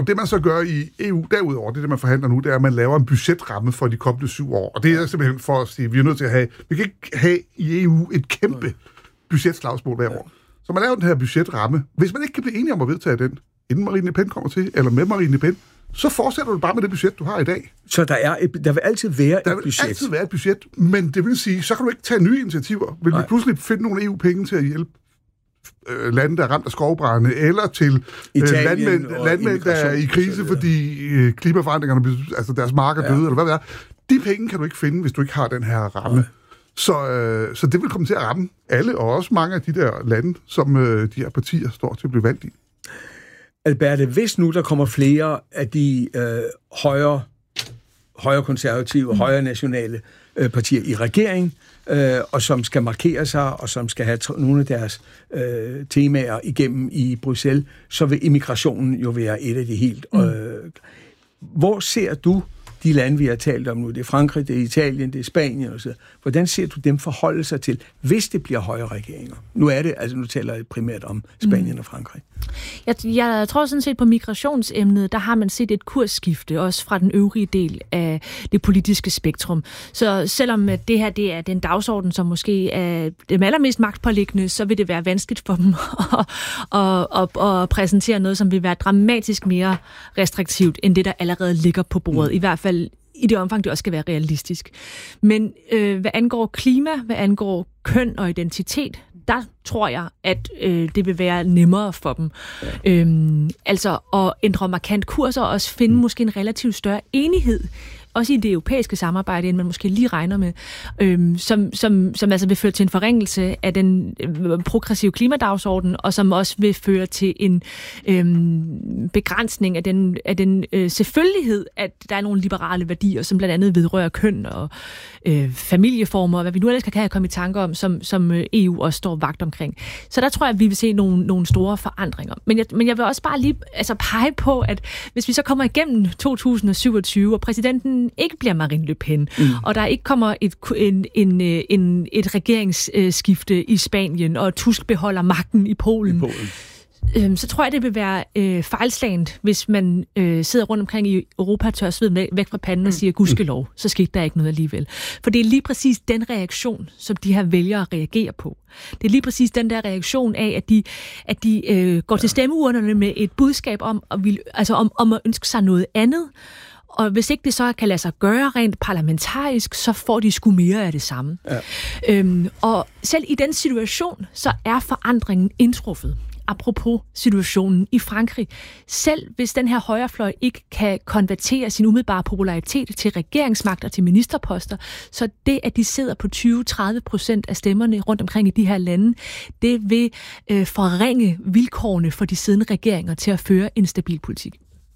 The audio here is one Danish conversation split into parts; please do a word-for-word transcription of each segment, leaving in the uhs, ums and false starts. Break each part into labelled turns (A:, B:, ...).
A: Og det, man så gør i E U derudover, det er det, man forhandler nu, det er, at man laver en budgetramme for de kommende syv år. Og det er simpelthen for at sige, at vi er nødt til at have... Vi kan ikke have i E U et kæmpe budgetslagsmål hver år. Så man laver den her budgetramme. Hvis man ikke kan blive enige om at vedtage den, inden Marine Le Pen kommer til, eller med Marine Le Pen, så fortsætter du bare med det budget, du har i dag.
B: Så der, er et, der vil altid være
A: der
B: et
A: vil
B: budget?
A: altid være et budget, men det vil sige, så kan du ikke tage nye initiativer. Vil Nej. vi pludselig finde nogle E U-penge til at hjælpe øh, lande, der er ramt af skovbrænde, eller til øh, landmænd, landmænd der er i krise, fordi øh, klimaforandringerne, altså deres marker døde, ja. eller hvad det er. De penge kan du ikke finde, hvis du ikke har den her ramme. Nej. Så, øh, så det vil komme til at ramme alle, og også mange af de der lande, som øh, de her partier står til at blive valgt i.
B: Alberte, hvis nu der kommer flere af de øh, højre, højre konservative, mm. højre nationale øh, partier i regering, øh, og som skal markere sig, og som skal have nogle af deres øh, temaer igennem i Bruxelles, så vil immigrationen jo være et af de helt... Øh, mm. Hvor ser du de lande, vi har talt om nu? Det er Frankrig, det er Italien, det er Spanien osv. Hvordan ser du dem forholde sig til, hvis det bliver højre regeringer? Nu er det, altså nu taler jeg primært om Spanien mm. og Frankrig.
C: Jeg, jeg tror sådan set på migrationsemnet, der har man set et kursskifte, også fra den øvrige del af det politiske spektrum. Så selvom det her det er den dagsorden, som måske er det allermest magtpåliggende, så vil det være vanskeligt for dem at, at, at, at præsentere noget, som vil være dramatisk mere restriktivt, end det, der allerede ligger på bordet. Mm. I hvert fald i det omfang, det også skal være realistisk. Men øh, hvad angår klima, hvad angår køn og identitet, der tror jeg, at øh, det vil være nemmere for dem. Ja. Øhm, altså at ændre markant kurs og også finde mm. måske en relativt større enighed, også i det europæiske samarbejde, end man måske lige regner med, øhm, som, som, som altså vil føre til en forringelse af den øh, progressive klimadagsorden, og som også vil føre til en øhm, begrænsning af den, af den øh, selvfølgelighed, at der er nogle liberale værdier, som blandt andet vedrører køn og øh, familieformer, og hvad vi nu ellers kan have kommet i tanker om, som, som E U også står vagt omkring. Så der tror jeg, at vi vil se nogle, nogle store forandringer. Men jeg, men jeg vil også bare lige altså, pege på, at hvis vi så kommer igennem to tusind og syvogtyve, og præsidenten ikke bliver Marine Le Pen, mm. og der ikke kommer et, en, en, en, et regeringsskifte i Spanien, og Tusk beholder magten i Polen, I Polen. Øhm, så tror jeg, det vil være øh, fejlslagent, hvis man øh, sidder rundt omkring i Europa, tør sveden væk fra panden og siger, gudskelov, så skete der ikke noget alligevel. For det er lige præcis den reaktion, som de her vælgere reagerer på. Det er lige præcis den der reaktion af, at de, at de øh, går til stemmeurnerne med et budskab om at, vil, altså om, om at ønske sig noget andet. Og hvis ikke det så kan lade sig gøre rent parlamentarisk, så får de sgu mere af det samme. Ja. Øhm, og selv i den situation, så er forandringen indtruffet. Apropos situationen i Frankrig. Selv hvis den her højrefløj ikke kan konvertere sin umiddelbare popularitet til regeringsmagt og til ministerposter, så det, at de sidder på tyve til tredive procent af stemmerne rundt omkring i de her lande, det vil øh, forringe vilkårene for de siddende regeringer til at føre en stabil politik.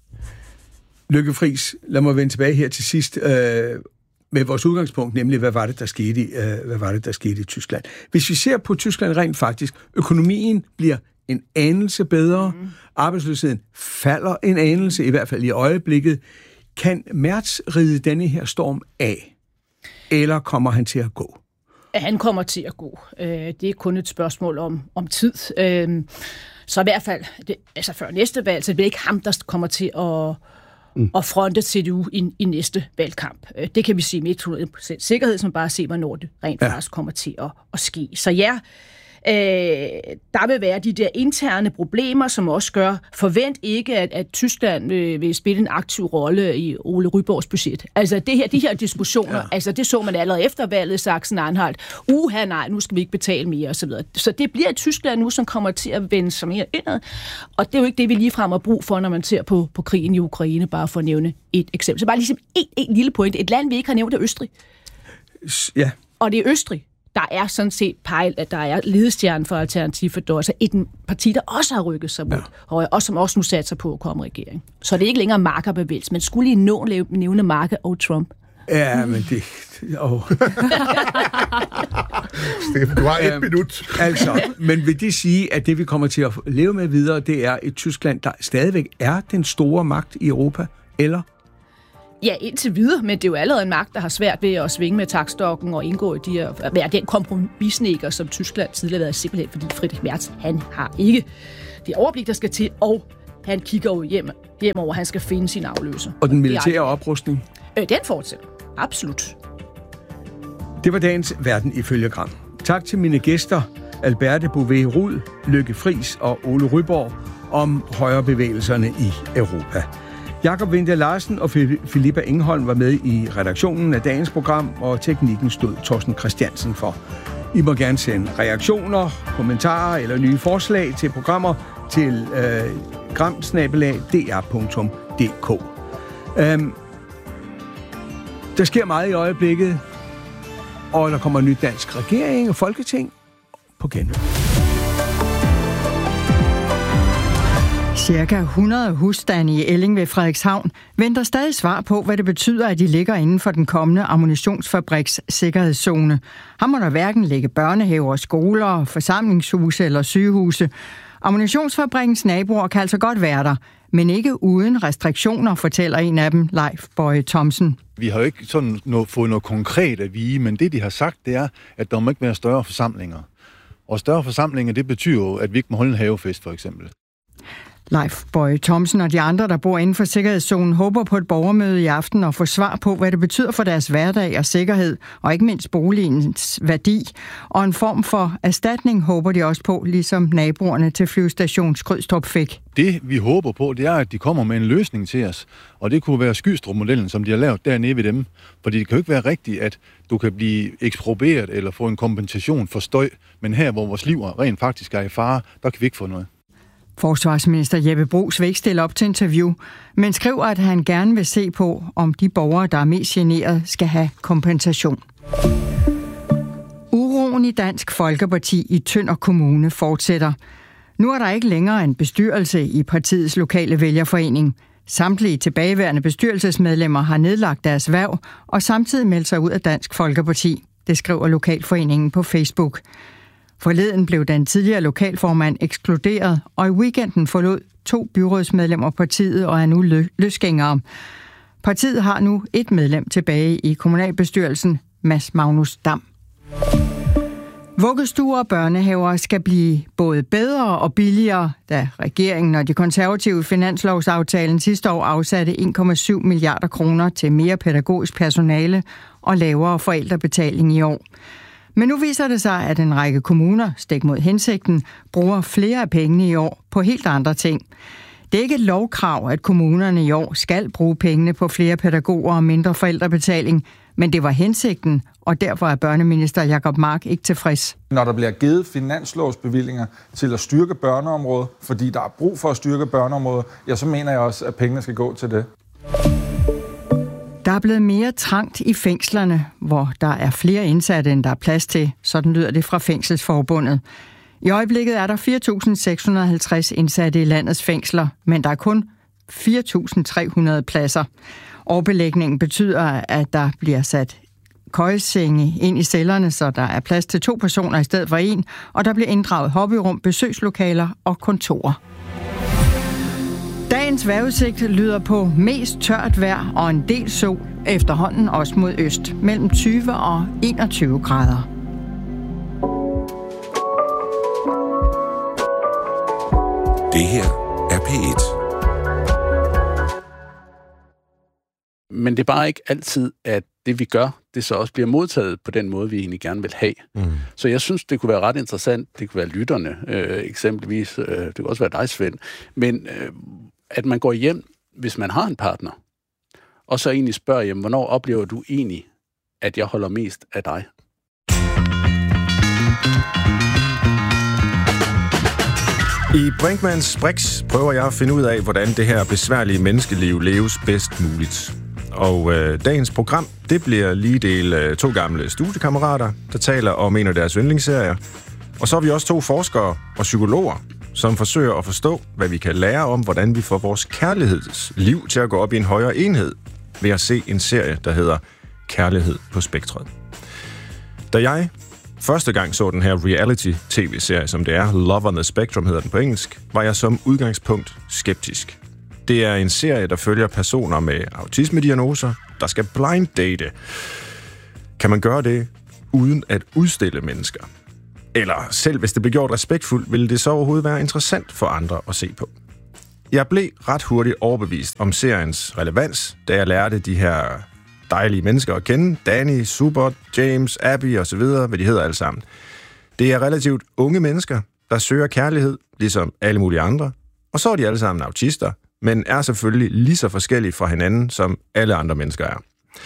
B: Lykke Friis, lad mig vende tilbage her til sidst øh, med vores udgangspunkt, nemlig hvad var det, der skete, øh, hvad var det, der skete i Tyskland. Hvis vi ser på Tyskland rent faktisk, økonomien bliver en anelse bedre, mm. arbejdsløsheden falder en anelse, i hvert fald i øjeblikket. Kan Merz ride denne her storm af, eller kommer han til at gå?
D: Han kommer til at gå. Det er kun et spørgsmål om, om tid. Så i hvert fald, det, altså før næste valg, så det bliver ikke ham, der kommer til at Mm. og fronte C D U i, i næste valgkamp. Det kan vi sige med hundrede procent sikkerhed, som bare ser, hvornår det rent ja. faktisk kommer til at, at ske. Så ja, øh, der vil være de der interne problemer, som også gør, forvent ikke, at, at Tyskland øh, vil spille en aktiv rolle i Ole Ryborgs budget. Altså det her, de her diskussioner, ja. altså det så man allerede efter valget, Sachsen-Anhalt. Uha, nej, nu skal vi ikke betale mere, osv. Så det bliver Tyskland nu, som kommer til at vende sig mere indad. Og det er jo ikke det, vi ligefrem har brug for, når man ser på, på krigen i Ukraine, bare for at nævne et eksempel. Så bare ligesom en, en lille point. Et land, vi ikke har nævnt, er Østrig.
B: Ja.
D: Og det er Østrig, der er sådan set pejl, at der er ledestjernen for Alternativ for Deutschland, altså et parti, der også har rykket sig mod ja. højre, og som også nu satser på at komme i regering. Så det er ikke længere markerbevægelse, men skulle I nå nævne Marke og Trump?
B: Ja, men det... Oh.
A: Steffen, du har et um, minut.
B: Altså, men vil det sige, at det, vi kommer til at leve med videre, det er et Tyskland, der stadigvæk er den store magt i Europa, eller?
D: Ja, indtil videre, men det er jo allerede en magt, der har svært ved at svinge med taktstokken og indgå i de her, være den kompromisnikker, som Tyskland tidligere har været, simpelthen fordi Friedrich Merz, han har ikke det overblik, der skal til, og han kigger jo hjem, hjem over, han skal finde sin afløser.
B: Og den militære oprustning?
D: Øh, den fortsætter. Absolut.
B: Det var dagens Verden ifølge Gram. Tak til mine gæster, Alberte Bouvet-Rud, Lykke Friis og Ole Ryborg, om højrebevægelserne i Europa. Jakob Winther Larsen og Filippa Engholm var med i redaktionen af dagens program, og teknikken stod Torsten Christiansen for. I må gerne sende reaktioner, kommentarer eller nye forslag til programmer til øh, gram snabel-a d r punktum d k. Øhm, der sker meget i øjeblikket, og der kommer en ny dansk regering og folketing på genhør.
E: Cirka hundrede husstande i Elling ved Frederikshavn venter stadig svar på, hvad det betyder, at de ligger inden for den kommende ammunitionsfabriks sikkerhedszone. Her må der hverken ligge børnehaver, skoler, forsamlingshuse eller sygehuse. Ammunitionsfabrikkens naboer kan altså godt være der, men ikke uden restriktioner, fortæller en af dem, Leif Boje Thomsen.
F: Vi har jo ikke sådan noget, fået noget konkret at vide, men det, de har sagt, det er, at der må ikke være større forsamlinger. Og større forsamlinger, det betyder jo, at vi ikke må holde en havefest, for eksempel.
E: Leif Boje Thomsen og de andre, der bor inden for sikkerhedszonen, håber på et borgermøde i aften og få svar på, hvad det betyder for deres hverdag og sikkerhed, og ikke mindst boligens værdi. Og en form for erstatning håber de også på, ligesom naboerne til flyvestation Skrydstrup fik.
F: Det, vi håber på, det er, at de kommer med en løsning til os, og det kunne være Skrydstrup-modellen, som de har lavet dernede ved dem. Fordi det kan jo ikke være rigtigt, at du kan blive eksproprieret eller få en kompensation for støj, men her, hvor vores liv rent faktisk er i fare, der kan vi ikke få noget.
E: Forsvarsminister Jeppe Bruus vil ikke stille op til interview, men skriver, at han gerne vil se på, om de borgere, der er mest generet, skal have kompensation. Uroen i Dansk Folkeparti i Tønder Kommune fortsætter. Nu er der ikke længere en bestyrelse i partiets lokale vælgerforening. Samtlige tilbageværende bestyrelsesmedlemmer har nedlagt deres hverv og samtidig meldt sig ud af Dansk Folkeparti. Det skriver lokalforeningen på Facebook. Forleden blev den tidligere lokalformand ekskluderet, og i weekenden forlod to byrådsmedlemmer partiet og er nu lø- løsgængere. Partiet har nu et medlem tilbage i kommunalbestyrelsen, Mads Magnus Dam. Vuggestuer og børnehaver skal blive både bedre og billigere, da regeringen og de konservative finanslovsaftalen sidste år afsatte en komma syv milliarder kroner til mere pædagogisk personale og lavere forældrebetaling i år. Men nu viser det sig, at en række kommuner, stik mod hensigten, bruger flere af pengene i år på helt andre ting. Det er ikke et lovkrav, at kommunerne i år skal bruge pengene på flere pædagoger og mindre forældrebetaling, men det var hensigten, og derfor er børneminister Jacob Mark ikke tilfreds.
G: Når der bliver givet finanslovsbevillinger til at styrke børneområdet, fordi der er brug for at styrke børneområdet, ja, så mener jeg også, at pengene skal gå til det.
E: Der er blevet mere trangt i fængslerne, hvor der er flere indsatte, end der er plads til. Sådan lyder det fra Fængselsforbundet. I øjeblikket er der fire tusind seks hundrede og halvtreds indsatte i landets fængsler, men der er kun fire tusind tre hundrede pladser. Overbelægningen betyder, at der bliver sat køjesenge ind i cellerne, så der er plads til to personer i stedet for en, og der bliver inddraget hobbyrum, besøgslokaler og kontorer. Dagens vejrudsigt lyder på mest tørt vejr og en del sol, efterhånden også mod øst, mellem tyve og enogtyve grader.
H: Det her er P et.
I: Men det er bare ikke altid, at det vi gør, det så også bliver modtaget på den måde, vi egentlig gerne vil have. Mm. Så jeg synes, det kunne være ret interessant. Det kunne være lytterne, øh, eksempelvis. Øh, det kunne også være dig, Svend. Men øh, at man går hjem, hvis man har en partner, og så egentlig spørger, jamen, hvornår oplever du egentlig, at jeg holder mest af dig?
J: I Brinkmanns Brix prøver jeg at finde ud af, hvordan det her besværlige menneskeliv leves bedst muligt. Og øh, dagens program, det bliver lige del øh, to gamle studiekammerater, der taler om en af deres yndlingsserier. Og så har vi også to forskere og psykologer, som forsøger at forstå, hvad vi kan lære om, hvordan vi får vores kærlighedsliv til at gå op i en højere enhed, ved at se en serie, der hedder Kærlighed på Spektret. Da jeg første gang så den her reality-tv-serie, som det er, Love on the Spectrum hedder den på engelsk, var jeg som udgangspunkt skeptisk. Det er en serie, der følger personer med autismediagnoser, der skal blind date. Kan man gøre det uden at udstille mennesker? Eller selv hvis det bliver gjort respektfuldt, vil det så overhovedet være interessant for andre at se på? Jeg blev ret hurtigt overbevist om seriens relevans, da jeg lærte de her dejlige mennesker at kende. Danny, Super, James, Abby osv., hvad de hedder alle sammen. Det er relativt unge mennesker, der søger kærlighed, ligesom alle mulige andre. Og så er de alle sammen autister, men er selvfølgelig lige så forskellige fra hinanden, som alle andre mennesker er.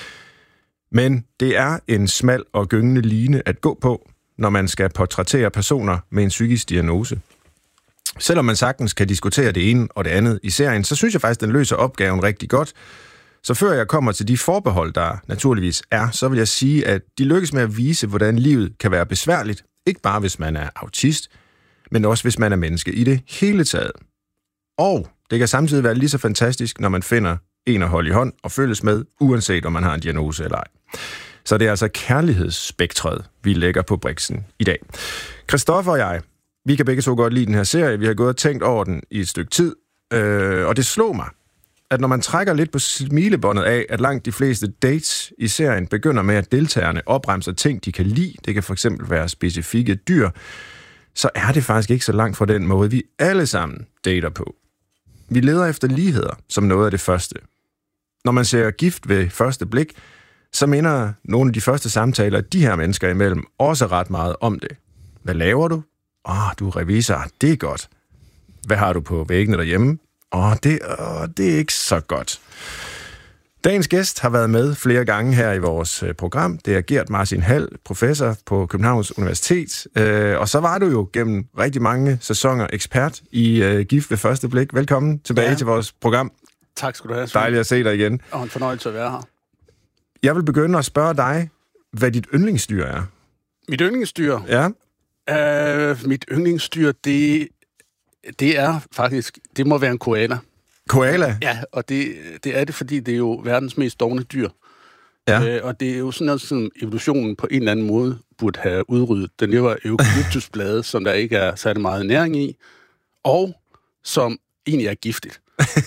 J: Men det er en smal og gyngende line at gå på, når man skal portrættere personer med en psykisk diagnose. Selvom man sagtens kan diskutere det ene og det andet i serien, så synes jeg faktisk, den løser opgaven rigtig godt. Så før jeg kommer til de forbehold, der naturligvis er, så vil jeg sige, at de lykkes med at vise, hvordan livet kan være besværligt. Ikke bare hvis man er autist, men også hvis man er menneske i det hele taget. Og det kan samtidig være lige så fantastisk, når man finder en at holde i hånd og følges med, uanset om man har en diagnose eller ej. Så det er altså kærlighedsspektret, vi lægger på briksen i dag. Christoffer og jeg, vi kan begge to godt lide den her serie. Vi har gået og tænkt over den i et stykke tid, øh, og det slog mig, at når man trækker lidt på smilebåndet af, at langt de fleste dates i serien begynder med, at deltagerne opremser ting, de kan lide, det kan for eksempel være specifikke dyr, så er det faktisk ikke så langt fra den måde, vi alle sammen dater på. Vi leder efter ligheder som noget af det første. Når man ser Gift ved første blik, så minder nogle af de første samtaler, de her mennesker imellem, også ret meget om det. Hvad laver du? Åh, oh, du er revisor. Det er godt. Hvad har du på væggene derhjemme? Åh, oh, det, oh, det er ikke så godt. Dagens gæst har været med flere gange her i vores program. Det er Gert Martin Hald, professor på Københavns Universitet. Og så var du jo gennem rigtig mange sæsoner ekspert i Gift ved første blik. Velkommen tilbage ja. til vores program.
I: Tak skal du have.
J: Dejligt at se dig igen.
I: Og en fornøjelse at være her.
J: Jeg vil begynde at spørge dig, hvad dit yndlingsdyr er.
I: Mit yndlingsdyr?
J: Ja.
I: Uh, mit yndlingsdyr, det, det er faktisk, det må være en koala.
J: Koala?
I: Ja, og det, det er det, fordi det er jo verdens mest dovne dyr. Ja. Uh, og det er jo sådan noget, som evolutionen på en eller anden måde burde have udryddet. Den lever eukalyptusblade, som der ikke er særlig meget næring i, og som egentlig er giftigt.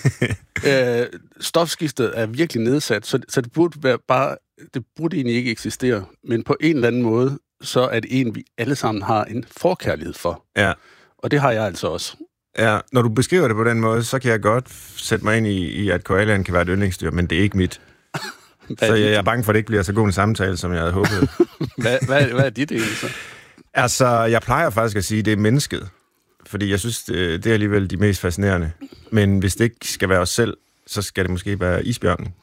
I: uh, stofskiftet er virkelig nedsat, så, så det burde være bare, det burde egentlig ikke eksistere. Men på en eller anden måde, så er det en, vi alle sammen har en forkærlighed for. Ja. Og det har jeg altså også.
J: Ja, når du beskriver det på den måde, så kan jeg godt sætte mig ind i, i at koalaen kan være et yndlingsdyr, men det er ikke mit. Så jeg er bange for, at det ikke bliver så god en samtale, som jeg havde håbet.
I: hvad, hvad, hvad er dit egentlig så?
J: Altså, jeg plejer faktisk at sige, at det er mennesket. Fordi jeg synes, det er alligevel de mest fascinerende. Men hvis det ikke skal være os selv, så skal det måske være isbjørnen.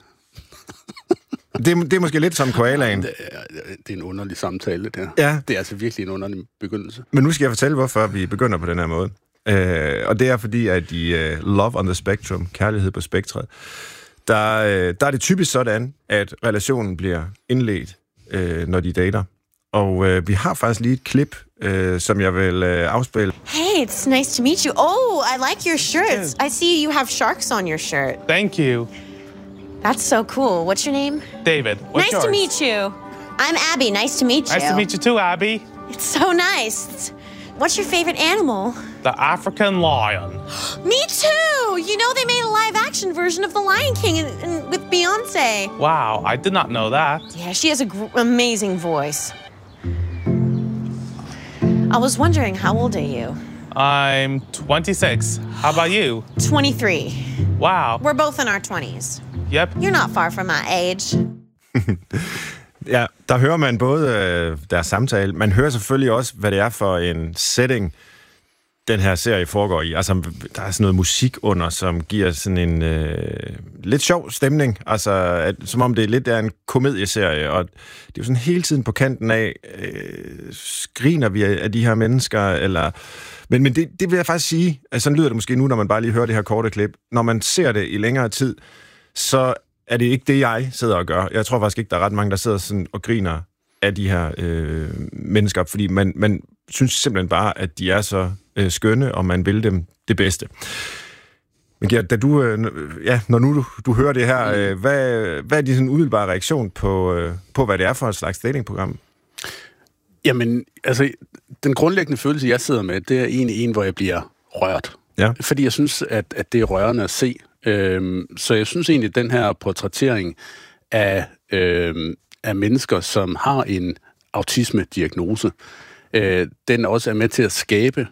J: Det, det er måske lidt som koalaen.
I: Det er, det er en underlig samtale, det her.
J: Ja.
I: Det er altså virkelig en underlig begyndelse.
J: Men nu skal jeg fortælle, hvorfor vi begynder på den her måde. Uh, og det er fordi, at i uh, Love on the Spectrum, kærlighed på spektret, der, uh, der er det typisk sådan, at relationen bliver indledt, uh, når de dater. Og uh, vi har faktisk lige et klip, uh, som jeg vil uh, afspille.
K: Hey, it's nice to meet you. Oh, I like your shirts. I see you have sharks on your shirt.
L: Thank you.
K: That's so cool. What's your name?
L: David. What's
K: nice
L: yours?
K: to meet you. I'm Abby. Nice to meet you.
L: Nice to meet you too, Abby.
K: It's so nice. What's your favorite animal?
L: The African lion.
K: Me too! You know they made a live-action version of The Lion King in, in, with Beyoncé.
L: Wow, I did not know that.
K: Yeah, she has an gr- amazing voice. I was wondering, how old are you?
L: I'm twenty-six. How about you?
K: twenty-three.
L: Wow.
K: We're both in our twenties.
L: Yep.
K: You're not far from my age.
J: Ja, der hører man både øh, deres samtale, man hører selvfølgelig også, hvad det er for en setting, den her serie foregår i. Altså, der er sådan noget musik under, som giver sådan en øh, lidt sjov stemning. Altså, at, som om det lidt er en komedieserie, og det er jo sådan hele tiden på kanten af, øh, skriner vi af, af de her mennesker, eller... Men, men det, det vil jeg faktisk sige, altså sådan lyder det måske nu, når man bare lige hører det her korte klip. Når man ser det i længere tid, så er det ikke det, jeg sidder og gør. Jeg tror faktisk ikke, der er ret mange, der sidder sådan og griner af de her øh, mennesker, fordi man, man synes simpelthen bare, at de er så øh, skønne, og man vil dem det bedste. Men Gert, da du, øh, ja, når nu du, du hører det her, øh, hvad, hvad er din sådan umiddelbare reaktion på, øh, på, hvad det er for et slags datingprogram?
I: Jamen, altså, den grundlæggende følelse, jeg sidder med, det er egentlig en, hvor jeg bliver rørt.
J: Ja.
I: Fordi jeg synes, at, at det er rørende at se. Øhm, så jeg synes egentlig, at den her portrættering af, øhm, af mennesker, som har en autisme-diagnose, øh, den også er med til at skabe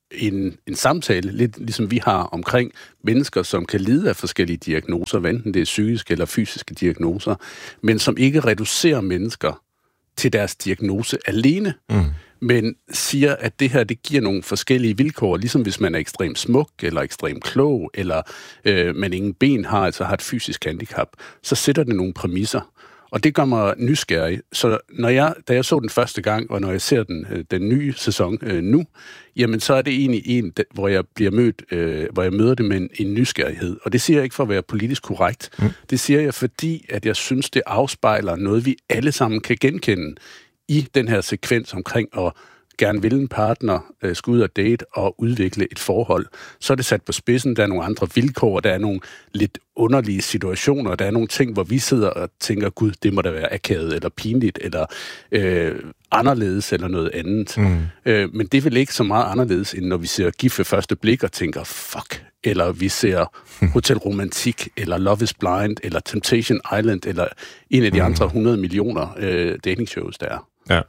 I: en, en samtale, lidt ligesom vi har omkring mennesker, som kan lide af forskellige diagnoser, hvad enten det er psykiske eller fysiske diagnoser, men som ikke reducerer mennesker til deres diagnose alene, mm. men siger, at det her, det giver nogle forskellige vilkår, ligesom hvis man er ekstremt smuk, eller ekstremt klog, eller øh, man ingen ben har, altså har et fysisk handicap, så sætter det nogle præmisser. Og det gør mig nysgerrig. Så når jeg, da jeg så den første gang, og når jeg ser den, den nye sæson øh, nu, jamen så er det egentlig en, hvor jeg bliver mødt, øh, hvor jeg møder det med en, en nysgerrighed. Og det siger jeg ikke for at være politisk korrekt. Mm. Det siger jeg, fordi at jeg synes, det afspejler noget, vi alle sammen kan genkende i den her sekvens omkring at gerne vil en partner, øh, skulle ud og date og udvikle et forhold. Så er det sat på spidsen, der er nogle andre vilkår, der er nogle lidt underlige situationer, der er nogle ting, hvor vi sidder og tænker, gud, det må da være akavet, eller pinligt, eller øh, anderledes, eller noget andet. Mm. Øh, men det er vel ikke så meget anderledes, end når vi ser Gift ved første blik og tænker, fuck, eller vi ser Hotel Romantik, eller Love is Blind, eller Temptation Island, eller en af de mm. andre hundrede millioner øh, datingshows, der er.
J: Ja.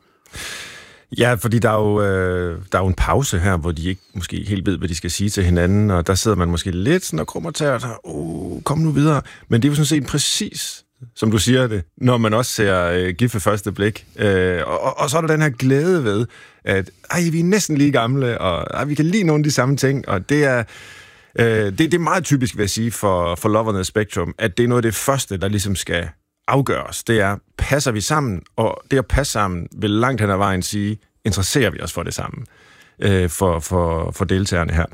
J: Ja, fordi der er, jo, øh, der er jo en pause her, hvor de ikke måske helt ved, hvad de skal sige til hinanden, og der sidder man måske lidt sådan og krummer til og tager, åh, kom nu videre. Men det er jo sådan set præcis, som du siger det, når man også ser øh, Gift ved første blik. Øh, og, og, og så er der den her glæde ved, at ej, vi er næsten lige gamle, og ej, vi kan lide nogle af de samme ting, og det er... Øh, det, det er meget typisk, vil jeg sige, for, for Love on the Spectrum, at det er noget af det første, der ligesom skal afgøres. Det er, passer vi sammen, og det at passe sammen vil langt hen ad vejen sige, interesserer vi os for det samme øh, for, for, for deltagerne her.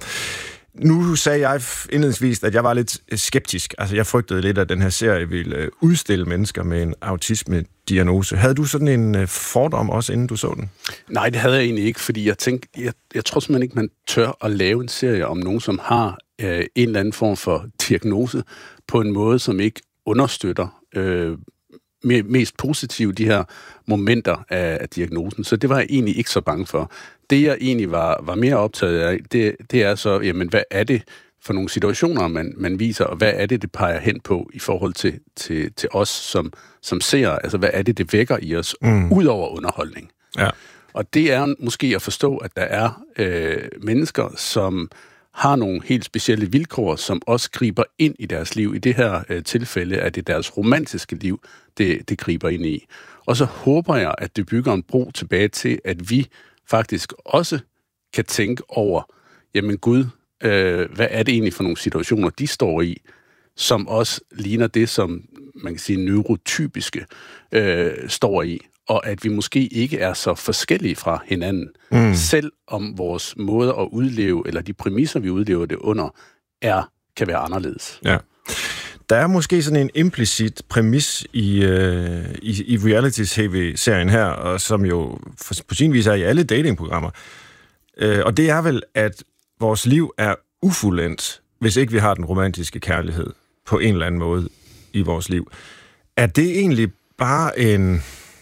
J: Nu sagde jeg indledningsvis, at jeg var lidt skeptisk. Altså, jeg frygtede lidt, at den her serie ville udstille mennesker med en autisme-diagnose. Havde du sådan en fordom også, inden du så den?
I: Nej, det havde jeg egentlig ikke, fordi jeg tænkte, jeg, jeg tror simpelthen ikke, man tør at lave en serie om nogen, som har øh, en eller anden form for diagnose, på en måde, som ikke understøtter øh, mest positive de her momenter af, af diagnosen. Så det var jeg egentlig ikke så bange for. Det, jeg egentlig var, var mere optaget af, det, det er så, jamen, hvad er det for nogle situationer, man, man viser, og hvad er det, det peger hen på i forhold til, til, til os som, som ser? Altså, hvad er det, det vækker i os, mm. ud over underholdning?
J: Ja.
I: Og det er måske at forstå, at der er øh, mennesker, som har nogle helt specielle vilkår, som også griber ind i deres liv. I det her øh, tilfælde er det deres romantiske liv, det, det griber ind i. Og så håber jeg, at det bygger en bro tilbage til, at vi faktisk også kan tænke over, jamen Gud, øh, hvad er det egentlig for nogle situationer, de står i, som også ligner det, som man kan sige neurotypiske øh, står i, og at vi måske ikke er så forskellige fra hinanden, mm. selv om vores måde at udleve, eller de præmisser, vi udlever det under, er, kan være anderledes.
J: Ja. Der er måske sådan en implicit præmis i, øh, i, i reality-T V-serien her, og som jo på sin vis er i alle datingprogrammer. Øh, og det er vel, at vores liv er ufuldendt, hvis ikke vi har den romantiske kærlighed på en eller anden måde i vores liv. Er det egentlig bare en...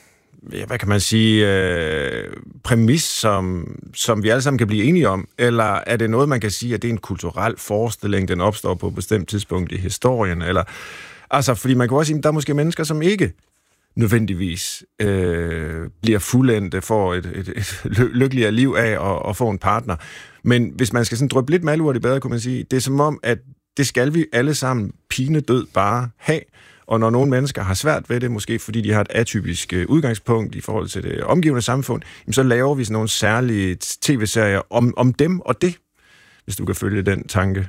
J: hvad kan man sige, øh, præmis, som, som vi alle sammen kan blive enige om, eller er det noget, man kan sige, at det er en kulturel forestilling, den opstår på et bestemt tidspunkt i historien, eller, altså, fordi man kan også sige, at der er måske mennesker, som ikke nødvendigvis øh, bliver fuldendte, får et, et, et lykkeligere liv af at, at få en partner. Men hvis man skal sådan dryppe lidt malurt i badet, kunne man sige, det er som om, at det skal vi alle sammen pinedød bare have. Og når nogle mennesker har svært ved det, måske fordi de har et atypisk udgangspunkt i forhold til det omgivende samfund, så laver vi sådan nogle særlige tv-serier om, om dem og det, hvis du kan følge den tanke.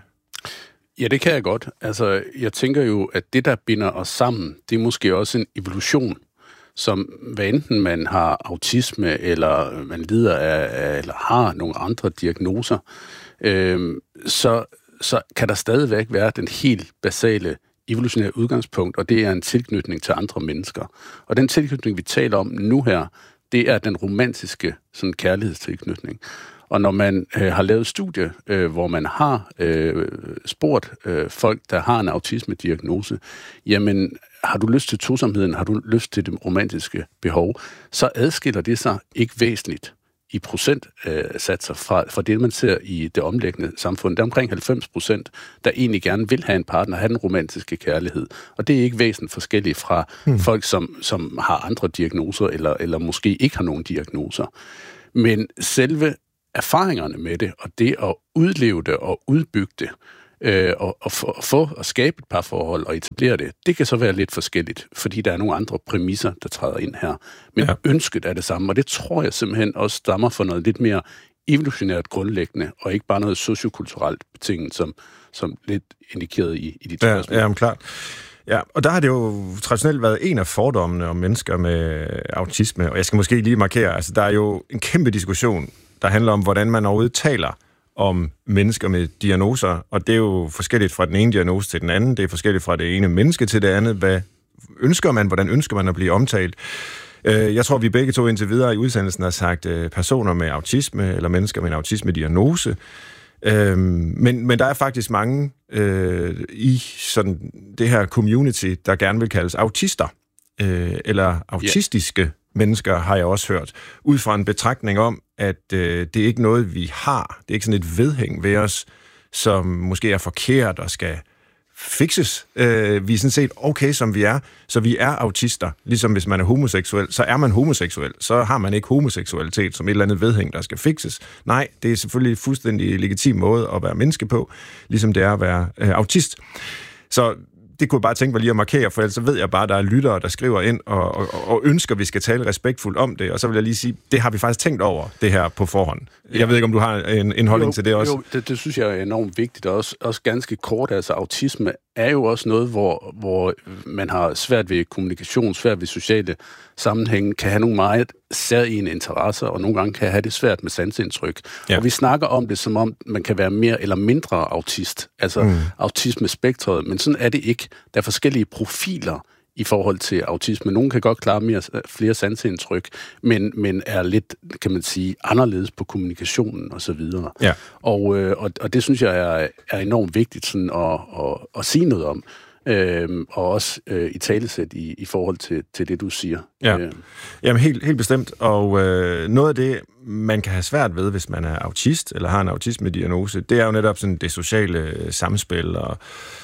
I: Ja, det kan jeg godt. Altså, jeg tænker jo, at det, der binder os sammen, det er måske også en evolution, som hvad enten man har autisme, eller man lider af, eller har nogle andre diagnoser, øh, så, så kan der stadigvæk være den helt basale evolutionære udgangspunkt, og det er en tilknytning til andre mennesker. Og den tilknytning, vi taler om nu her, det er den romantiske sådan, kærlighedstilknytning. Og når man øh, har lavet studie, øh, hvor man har øh, spurgt øh, folk, der har en autisme-diagnose, jamen, har du lyst til tosomheden, har du lyst til det romantiske behov, så adskiller det sig ikke væsentligt i procentsatser øh, fra, fra det, man ser i det omlæggende samfund. Der er omkring halvfems procent, der egentlig gerne vil have en partner, have den romantiske kærlighed. Og det er ikke væsentligt forskelligt fra hmm. folk, som, som har andre diagnoser, eller, eller måske ikke har nogen diagnoser. Men selve erfaringerne med det, og det at udleve det og udbygge det, øh, og, og, for, og få og skabe et parforhold og etablere det, det kan så være lidt forskelligt, fordi der er nogle andre præmisser, der træder ind her. Men ja. ønsket er det samme, og det tror jeg simpelthen også stammer fra noget lidt mere evolutionært grundlæggende, og ikke bare noget sociokulturelt betinget, som, som lidt indikeret i, i de to spørgsmål.
J: Ja, ja, klart. Ja, og der har det jo traditionelt været en af fordommene om mennesker med autisme, og jeg skal måske lige markere, altså der er jo en kæmpe diskussion, der handler om, hvordan man overhovedet taler om mennesker med diagnoser, og det er jo forskelligt fra den ene diagnose til den anden, det er forskelligt fra det ene menneske til det andet. Hvad ønsker man, hvordan ønsker man at blive omtalt? Jeg tror, vi begge to indtil videre i udsendelsen har sagt personer med autisme, eller mennesker med en autisme-diagnose. Men, men der er faktisk mange øh, i sådan det her community, der gerne vil kaldes autister, øh, eller autistiske yeah. mennesker, har jeg også hørt, ud fra en betragtning om, at øh, det er ikke noget, vi har. Det er ikke sådan et vedhæng ved os, som måske er forkert og skal fikses. Øh, vi er sådan set okay, som vi er, så vi er autister. Ligesom hvis man er homoseksuel, så er man homoseksuel. Så har man ikke homoseksualitet som et eller andet vedhæng, der skal fikses. Nej, det er selvfølgelig en fuldstændig legitim måde at være menneske på, ligesom det er at være øh, autist. Så det kunne jeg bare tænke mig lige at markere, for ellers så ved jeg bare, at der er lyttere, der skriver ind og, og, og ønsker, at vi skal tale respektfuldt om det. Og så vil jeg lige sige, det har vi faktisk tænkt over, det her på forhånd. Jeg ja. ved ikke, om du har en, en holdning
I: jo,
J: til det også?
I: Jo, det, det synes jeg er enormt vigtigt, og også, også ganske kort. Altså, autisme er jo også noget, hvor, hvor man har svært ved kommunikation, svært ved sociale sammenhænge, kan have nogle meget særlige interesser, og nogle gange kan have det svært med sansindtryk. Ja. Og vi snakker om det, som om man kan være mere eller mindre autist, altså mm. autisme-spektret, men sådan er det ikke. Der er forskellige profiler i forhold til autisme. Nogle kan godt klare mere, flere sanseindtryk, men, men er lidt, kan man sige, anderledes på kommunikationen og så videre. Ja. Og, øh, og, og det synes jeg er, er enormt vigtigt sådan at, at, at sige noget om. Øhm, og også øh, i talesæt i, i forhold til, til det, du siger.
J: Ja.
I: Øh.
J: Jamen helt, helt bestemt. Og øh, noget af det, man kan have svært ved, hvis man er autist, eller har en autisme-diagnose, det er jo netop sådan det sociale samspil, og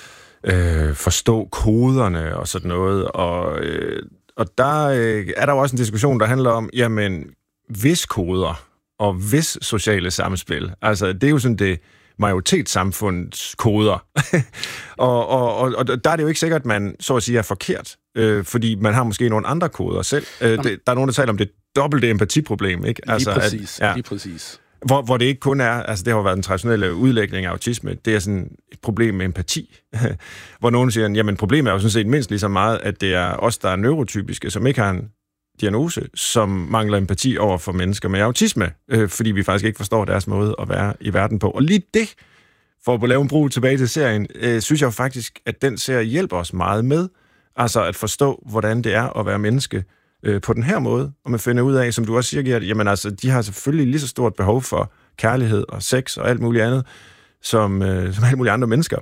J: øh, forstå koderne og sådan noget. Og, øh, og der øh, er der jo også en diskussion, der handler om, jamen, hvis koder og hvis sociale samspil, altså det er jo sådan det majoritetssamfundets koder. og, og, og, og der er det jo ikke sikkert, at man så at sige er forkert, øh, fordi man har måske nogle andre koder selv. Øh, det, der er nogen, der taler om det dobbelte empatiproblem, ikke?
I: Lige altså, præcis, at, ja, lige præcis.
J: Hvor, hvor det ikke kun er, altså det har jo været den traditionelle udlægning af autisme, det er sådan et problem med empati. Hvor nogen siger, jamen problemet er jo sådan set mindst lige så meget, at det er os, der er neurotypiske, som ikke har en diagnose, som mangler empati over for mennesker med autisme, øh, fordi vi faktisk ikke forstår deres måde at være i verden på. Og lige det, for at lave en brug tilbage til serien, øh, synes jeg jo faktisk, at den serie hjælper os meget med, altså at forstå, hvordan det er at være menneske øh, på den her måde, og man finder ud af, som du også siger, Gert, jamen altså, de har selvfølgelig lige så stort behov for kærlighed og sex og alt muligt andet, som, øh, som alle mulige andre mennesker.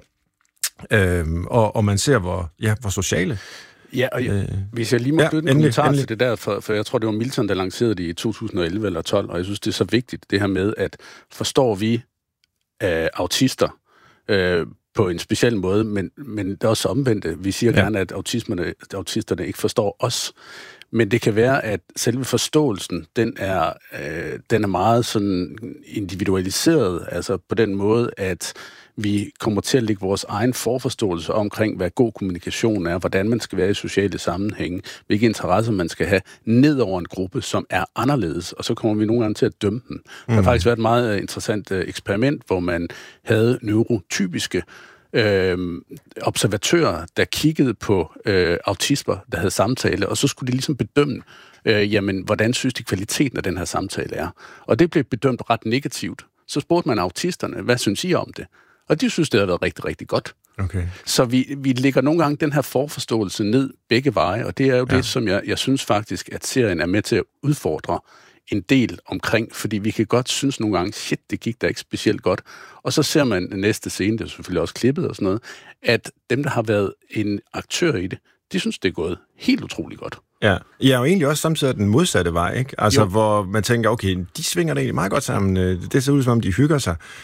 J: Øh, og, og man ser, hvor, ja, hvor sociale.
I: Ja, og jeg, øh, hvis jeg lige må knytte ja, en kommentar endelig. til det der, for, for jeg tror, det var Milton, der lancerede det i to tusind og elleve eller tolv, og jeg synes, det er så vigtigt, det her med, at forstår vi øh, autister øh, på en speciel måde, men, men det er også omvendt. Vi siger ja. gerne, at autismerne, autisterne ikke forstår os, men det kan være, at selve forståelsen, den er, øh, den er meget sådan individualiseret, altså på den måde, at vi kommer til at lægge vores egen forforståelse omkring, hvad god kommunikation er, hvordan man skal være i sociale sammenhænge, hvilke interesser man skal have, ned over en gruppe, som er anderledes, og så kommer vi nogle gange til at dømme dem. Mm. Der har faktisk været et meget interessant eksperiment, hvor man havde neurotypiske øh, observatører, der kiggede på øh, autismer, der havde samtale, og så skulle de ligesom bedømme, øh, jamen, hvordan synes de kvaliteten af den her samtale er. Og det blev bedømt ret negativt. Så spurgte man autisterne, hvad synes I om det? Og de synes, det har været rigtig, rigtig godt. Okay. Så vi, vi lægger nogle gange den her forforståelse ned begge veje, og det er jo ja. det, som jeg, jeg synes faktisk, at serien er med til at udfordre en del omkring, fordi vi kan godt synes nogle gange, shit, det gik da ikke specielt godt. Og så ser man næste scene, det er selvfølgelig også klippet og sådan noget, at dem, der har været en aktør i det, de synes, det er gået helt utroligt godt.
J: Ja, ja, og egentlig også samtidig den modsatte vej, ikke? Altså, jo. Hvor man tænker, okay, de svinger det egentlig meget godt sammen. Det ser ud som om, de hygger sig.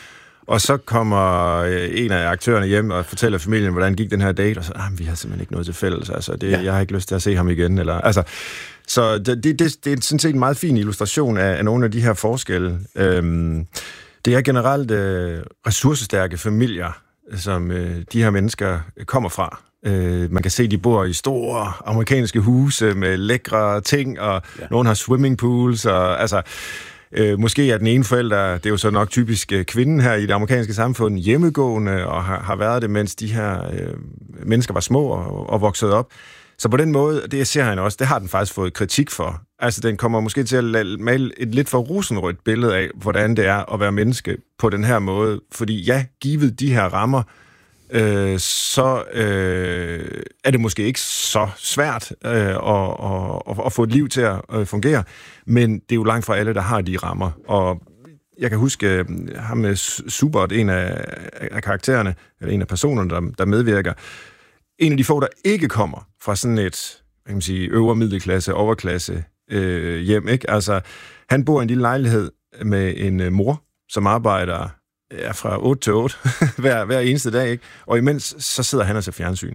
J: Og så kommer en af aktørerne hjem og fortæller familien, hvordan gik den her date, og så, ah, vi har simpelthen ikke noget til fælles, altså, det, ja. jeg har ikke lyst til at se ham igen, eller, altså, så det, det, det er sådan set en meget fin illustration af, af nogle af de her forskelle. Øhm, det er generelt øh, ressourcestærke familier, som øh, de her mennesker kommer fra. Øh, man kan se, at de bor i store amerikanske huse med lækre ting, og ja. nogen har swimmingpools, og altså... Øh, måske er den ene forælder, det er jo så nok typisk øh, kvinden her i det amerikanske samfund, hjemmegående og har, har været det, mens de her øh, mennesker var små og, og voksede op. Så på den måde, det ser han også, det har den faktisk fået kritik for. Altså, den kommer måske til at male et lidt for rosenrødt billede af, hvordan det er at være menneske på den her måde. Fordi ja, givet de her rammer, øh, så øh, er det måske ikke så svært øh, at, at, at få et liv til at øh, fungere, men det er jo langt fra alle, der har de rammer. Og jeg kan huske ham med Subert, en af, af karaktererne, eller en af personerne, der, der medvirker, en af de få, der ikke kommer fra sådan et, hvad kan man sige, øvre middelklasse, overklasse øh, hjem, ikke? Altså, han bor i en lille lejlighed med en øh, mor, som arbejder ja, fra otte til otte hver, hver eneste dag, ikke? Og imens så sidder han og ser fjernsyn.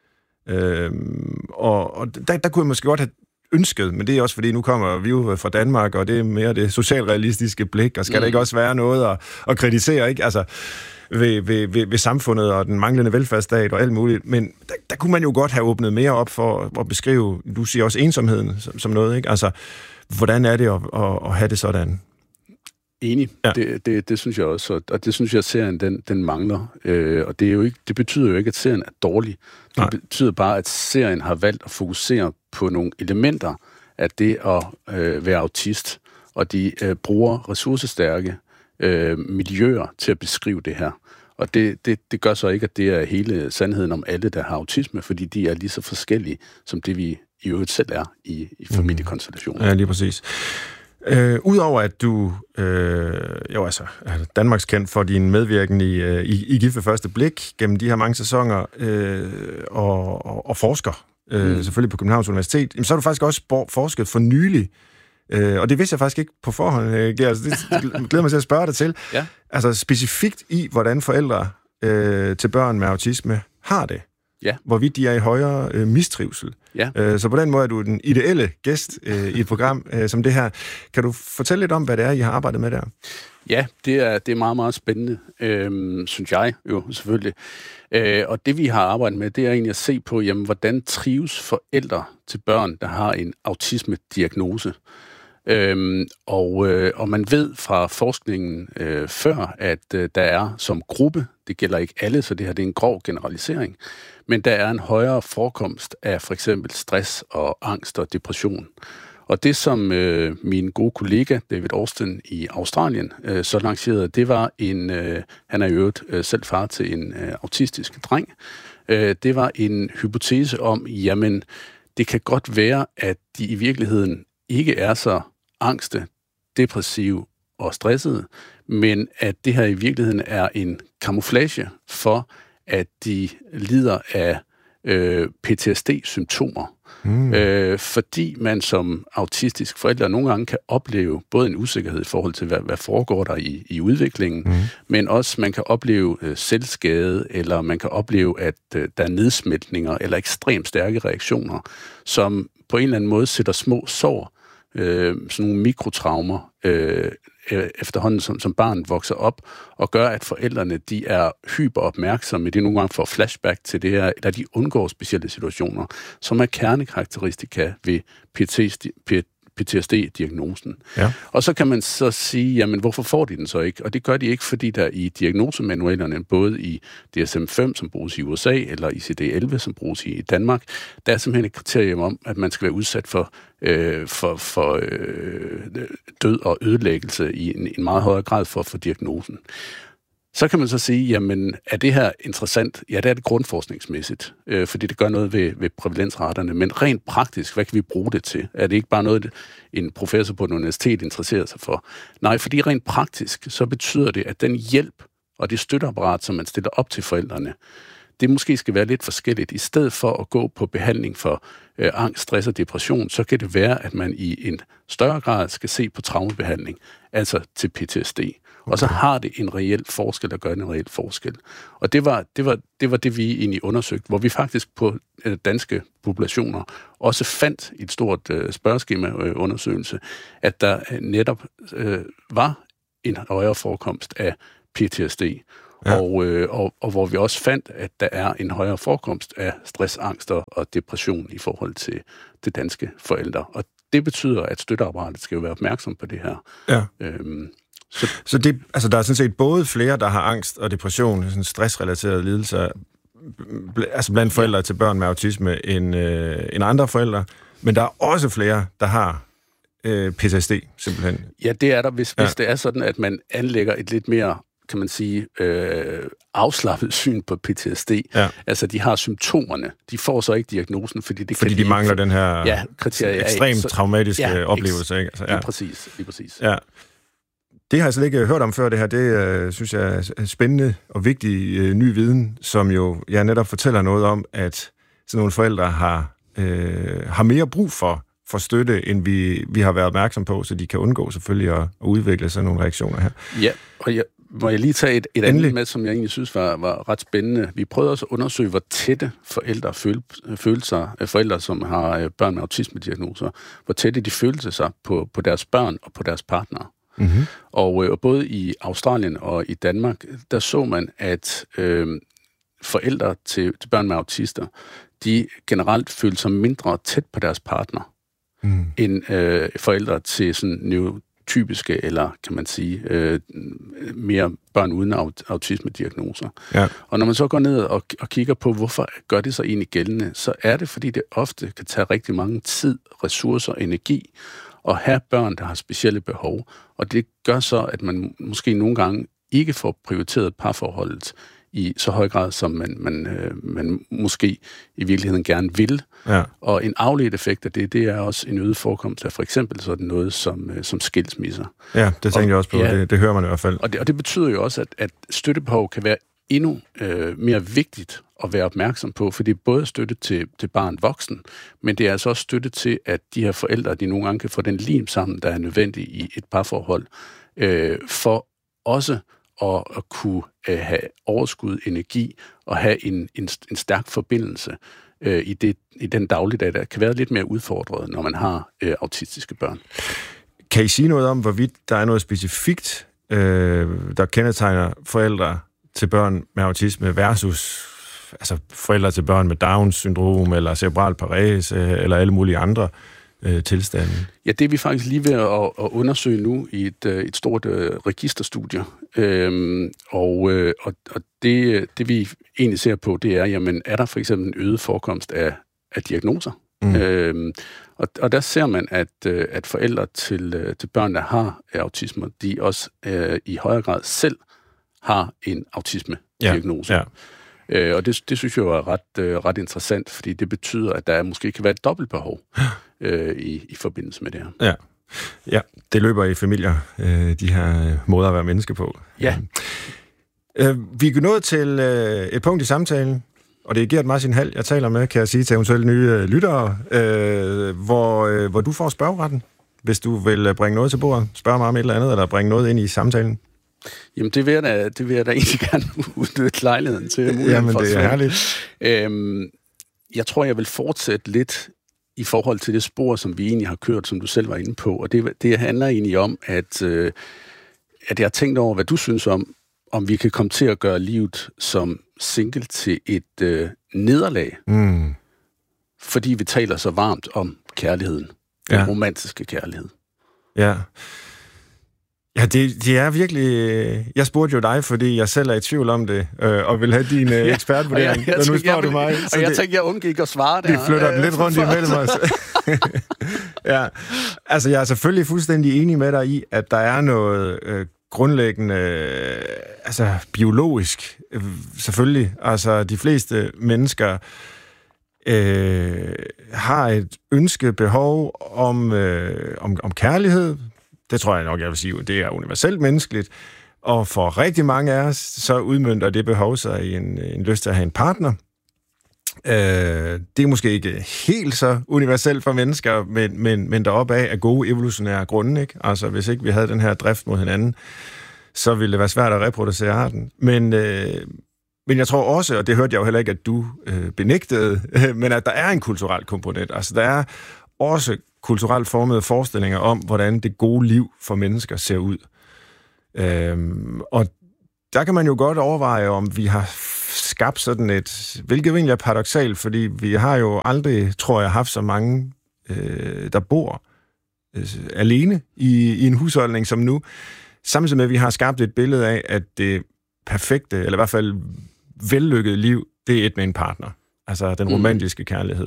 J: Øhm, og og der, der kunne jeg måske godt have ønsket, men det er også fordi, nu kommer vi jo fra Danmark, og det er mere det socialrealistiske blik, og skal mm. der ikke også være noget at, at kritisere, ikke? Altså, ved, ved, ved, ved samfundet og den manglende velfærdsstat og alt muligt, men der, der kunne man jo godt have åbnet mere op for at beskrive, du siger også ensomheden som, som noget, ikke? Altså, hvordan er det at, at, at have det sådan?
I: Enig. Ja. Det, det, det synes jeg også, og det synes jeg, at serien den, den mangler. Øh, og det, er jo ikke, det betyder jo ikke, at serien er dårlig. Det Nej. betyder bare, at serien har valgt at fokusere på nogle elementer af det at øh, være autist, og de øh, bruger ressourcestærke øh, miljøer til at beskrive det her. Og det, det, det gør så ikke, at det er hele sandheden om alle, der har autisme, fordi de er lige så forskellige, som det vi i øvrigt selv er i, i familiekonstellationer.
J: Ja, lige præcis. Øh, Udover at du øh, jo altså er Danmarks kendt for din medvirken i, øh, i, i Gift ved første blik gennem de her mange sæsoner øh, og, og, og forsker øh, mm. selvfølgelig på Københavns Universitet, jamen, så har du faktisk også forsket for nylig, øh, og det vidste jeg faktisk ikke på forhånd, øh, altså, det glæder mig til at spørge dig til. Ja. Altså specifikt i, hvordan forældre øh, til børn med autisme har det. Ja. Hvorvidt de er i højere øh, mistrivsel. Ja. Øh, så på den måde er du den ideelle gæst øh, i et program øh, som det her. Kan du fortælle lidt om, hvad det er, I har arbejdet med der?
I: Ja, det er, det er meget, meget spændende, øh, synes jeg jo selvfølgelig. Øh, og det, vi har arbejdet med, det er egentlig at se på, jamen, hvordan trives forældre til børn, der har en autisme-diagnose. Øhm, og, øh, og man ved fra forskningen øh, før, at øh, der er som gruppe, det gælder ikke alle, så det her det er en grov generalisering, men der er en højere forekomst af for eksempel stress og angst og depression. Og det, som øh, min gode kollega David Austin i Australien øh, så lancerede, det var en, øh, han er i øvrigt øh, selv far til en øh, autistisk dreng, øh, det var en hypotese om, jamen, det kan godt være, at de i virkeligheden ikke er så angste, depressive og stressede, men at det her i virkeligheden er en camouflage for, at de lider af øh, P T S D-symptomer. Mm. Øh, fordi man som autistisk forælder nogle gange kan opleve både en usikkerhed i forhold til, hvad, hvad foregår der i, i udviklingen, mm. men også man kan opleve øh, selvskade, eller man kan opleve, at øh, der er nedsmeltninger eller ekstremt stærke reaktioner, som på en eller anden måde sætter små sår, øh, sådan nogle mikrotraumer, øh, efterhånden som, som barnet vokser op, og gør, at forældrene de er hyperopmærksomme, de nogle gange får flashback til det her, eller de undgår specielle situationer, som er kernekarakteristika ved P T S D-diagnosen. Ja. Og så kan man så sige, jamen hvorfor får de den så ikke? Og det gør de ikke, fordi der i diagnosemanualerne, både i D S M fem, som bruges i U S A, eller i C D elleve, som bruges i Danmark, der er simpelthen et kriterium om, at man skal være udsat for, øh, for, for øh, død og ødelæggelse i en, en meget højere grad for at få diagnosen. Så kan man så sige, jamen, er det her interessant? Ja, det er det grundforskningsmæssigt, øh, fordi det gør noget ved, ved prævalensraterne. Men rent praktisk, hvad kan vi bruge det til? Er det ikke bare noget, en professor på et universitet interesserer sig for? Nej, fordi rent praktisk, så betyder det, at den hjælp og det støtteapparat, som man stiller op til forældrene, det måske skal være lidt forskelligt. I stedet for at gå på behandling for øh, angst, stress og depression, så kan det være, at man i en større grad skal se på traumebehandling, altså til P T S D. Okay. Og så har det en reel forskel, der gør en reel forskel. Og det var det, var, det, var det vi egentlig undersøgte, hvor vi faktisk på øh, danske populationer også fandt i et stort øh, spørgeskema-undersøgelse, at der øh, netop øh, var en højere forekomst af P T S D. Ja. Og, øh, og, og hvor vi også fandt, at der er en højere forekomst af stress, angst og depression i forhold til de danske forældre. Og det betyder, at støtteapparatet skal jo være opmærksom på det her.
J: Ja.
I: Øhm,
J: så så det, altså, der er sådan set både flere, der har angst og depression, sådan stressrelaterede lidelser, altså blandt forældre ja. til børn med autisme, end, øh, end andre forældre. Men der er også flere, der har øh, P T S D, simpelthen.
I: Ja, det er der, hvis, ja. hvis det er sådan, at man anlægger et lidt mere, kan man sige, øh, afslappet syn på P T S D. Ja. Altså, de har symptomerne. De får så ikke diagnosen, fordi det
J: fordi
I: kan
J: de, de mangler den her
I: ja,
J: ekstremt så, traumatiske
I: ja,
J: oplevelse. Ikke? Altså, ja.
I: Lige præcis. Lige præcis.
J: Ja. Det har jeg slet ikke hørt om før, det her. Det øh, synes jeg er spændende og vigtig øh, ny viden, som jo ja, netop fortæller noget om, at sådan nogle forældre har, øh, har mere brug for, for støtte, end vi, vi har været opmærksom på, så de kan undgå selvfølgelig at, at udvikle sådan nogle reaktioner her.
I: Ja, og jeg, må jeg lige tage et, et andet med, som jeg egentlig synes var, var ret spændende. Vi prøvede også at undersøge, hvor tætte forældre føl, følte sig, forældre, som har børn med autisme-diagnoser, hvor tætte de følte sig på, på deres børn og på deres partnere. Mm-hmm. Og, og både i Australien og i Danmark, der så man, at øh, forældre til, til børn med autister, de generelt følte sig mindre tæt på deres partner, mm. end øh, forældre til sådan neurotypiske, eller kan man sige, øh, mere børn uden autisme-diagnoser. Ja. Og når man så går ned og, og kigger på, hvorfor gør det så egentlig gældende, så er det, fordi det ofte kan tage rigtig mange tid, ressourcer og energi, og have børn, der har specielle behov. Og det gør så, at man måske nogle gange ikke får prioriteret parforholdet i så høj grad, som man, man, øh, man måske i virkeligheden gerne vil. Ja. Og en afledt effekt af det, det er også en øget forekomst af for eksempel sådan noget som, øh, som skilsmisser.
J: Ja, det tænker og, jeg også på. Ja, det, det hører man i hvert fald.
I: Og det, og det betyder jo også, at, at støttebehov kan være endnu øh, mere vigtigt at være opmærksom på, for det er både støtte til, til barn voksen, men det er altså også støtte til, at de her forældre, de nogle gange kan få den lim sammen, der er nødvendig i et parforhold, øh, for også at, at kunne øh, have overskud, energi og have en, en, en stærk forbindelse øh, i, det, i den dagligdag, der kan være lidt mere udfordret, når man har øh, autistiske børn.
J: Kan I sige noget om, hvorvidt der er noget specifikt, øh, der kendetegner forældre til børn med autisme versus altså forældre til børn med Down-syndrom eller cerebral parese eller alle mulige andre øh, tilstande?
I: Ja, det er vi faktisk lige ved at, at undersøge nu i et, et stort øh, registerstudie. Øhm, og øh, og, og det, det vi egentlig ser på, det er, jamen, er der for eksempel en øget forekomst af, af diagnoser? Mm. Øhm, og, og der ser man, at, at forældre til, til børn, der har autisme, de også øh, i højere grad selv har en autisme-diagnose. Ja, ja. Øh, og det, det synes jeg er ret, øh, ret interessant, fordi det betyder, at der måske kan være et dobbeltbehov øh, i, i forbindelse med det her.
J: Ja. Ja, det løber i familier, øh, de her måder at være menneske på.
I: Ja.
J: Øh, vi er nået til øh, et punkt i samtalen, og det er Gert Martin Hald, jeg taler med, kan jeg sige til eventuelle nye øh, lyttere, øh, hvor, øh, hvor du får spørgeretten, hvis du vil bringe noget til bordet, spørge mig om et eller andet, eller bringe noget ind i samtalen.
I: Jamen, det vil jeg da, det vil jeg da egentlig gerne udnytte lejligheden til.
J: Jamen, det er herligt.
I: Øhm, jeg tror, jeg vil fortsætte lidt i forhold til det spor, som vi egentlig har kørt, som du selv var inde på. Og det, det handler egentlig om, at, øh, at jeg har tænkt over, hvad du synes om, om vi kan komme til at gøre livet som single til et øh, nederlag. Mm. Fordi vi taler så varmt om kærligheden. Den ja. romantiske kærlighed.
J: Ja. Ja, det, det er virkelig... Jeg spurgte jo dig, fordi jeg selv er i tvivl om det, øh, og vil have din øh,
I: ja,
J: ekspertvurdering.
I: Og,
J: og nu spørger du mig.
I: Og jeg tænkte, jeg undgik at svare der.
J: Vi flytter den lidt rundt imellem os. Ja, altså jeg er selvfølgelig fuldstændig enig med dig i, at der er noget øh, grundlæggende, øh, altså biologisk, øh, selvfølgelig. Altså de fleste mennesker øh, har et ønske, behov om, øh, om, om kærlighed. Det tror jeg nok, jeg vil sige, det er universelt menneskeligt. Og for rigtig mange af os, så udmønter det behov sig i en, en lyst til at have en partner. Øh, det er måske ikke helt så universelt for mennesker, men, men, men deroppe af er gode evolutionære grunde, ikke? Altså, hvis ikke vi havde den her drift mod hinanden, så ville det være svært at reproducere arten. Men, øh, men jeg tror også, og det hørte jeg jo heller ikke, at du øh, benægtede, øh, men at der er en kulturel komponent. Altså, der er også kulturelt formede forestillinger om, hvordan det gode liv for mennesker ser ud. Øh, og der kan man jo godt overveje, om vi har skabt sådan et, hvilket jo egentlig er paradoksalt, fordi vi har jo aldrig, tror jeg, haft så mange, øh, der bor øh, alene i, i en husholdning som nu. Samtidig med, at vi har skabt et billede af, at det perfekte, eller i hvert fald vellykkede liv, det er et med en partner. Altså den romantiske kærlighed.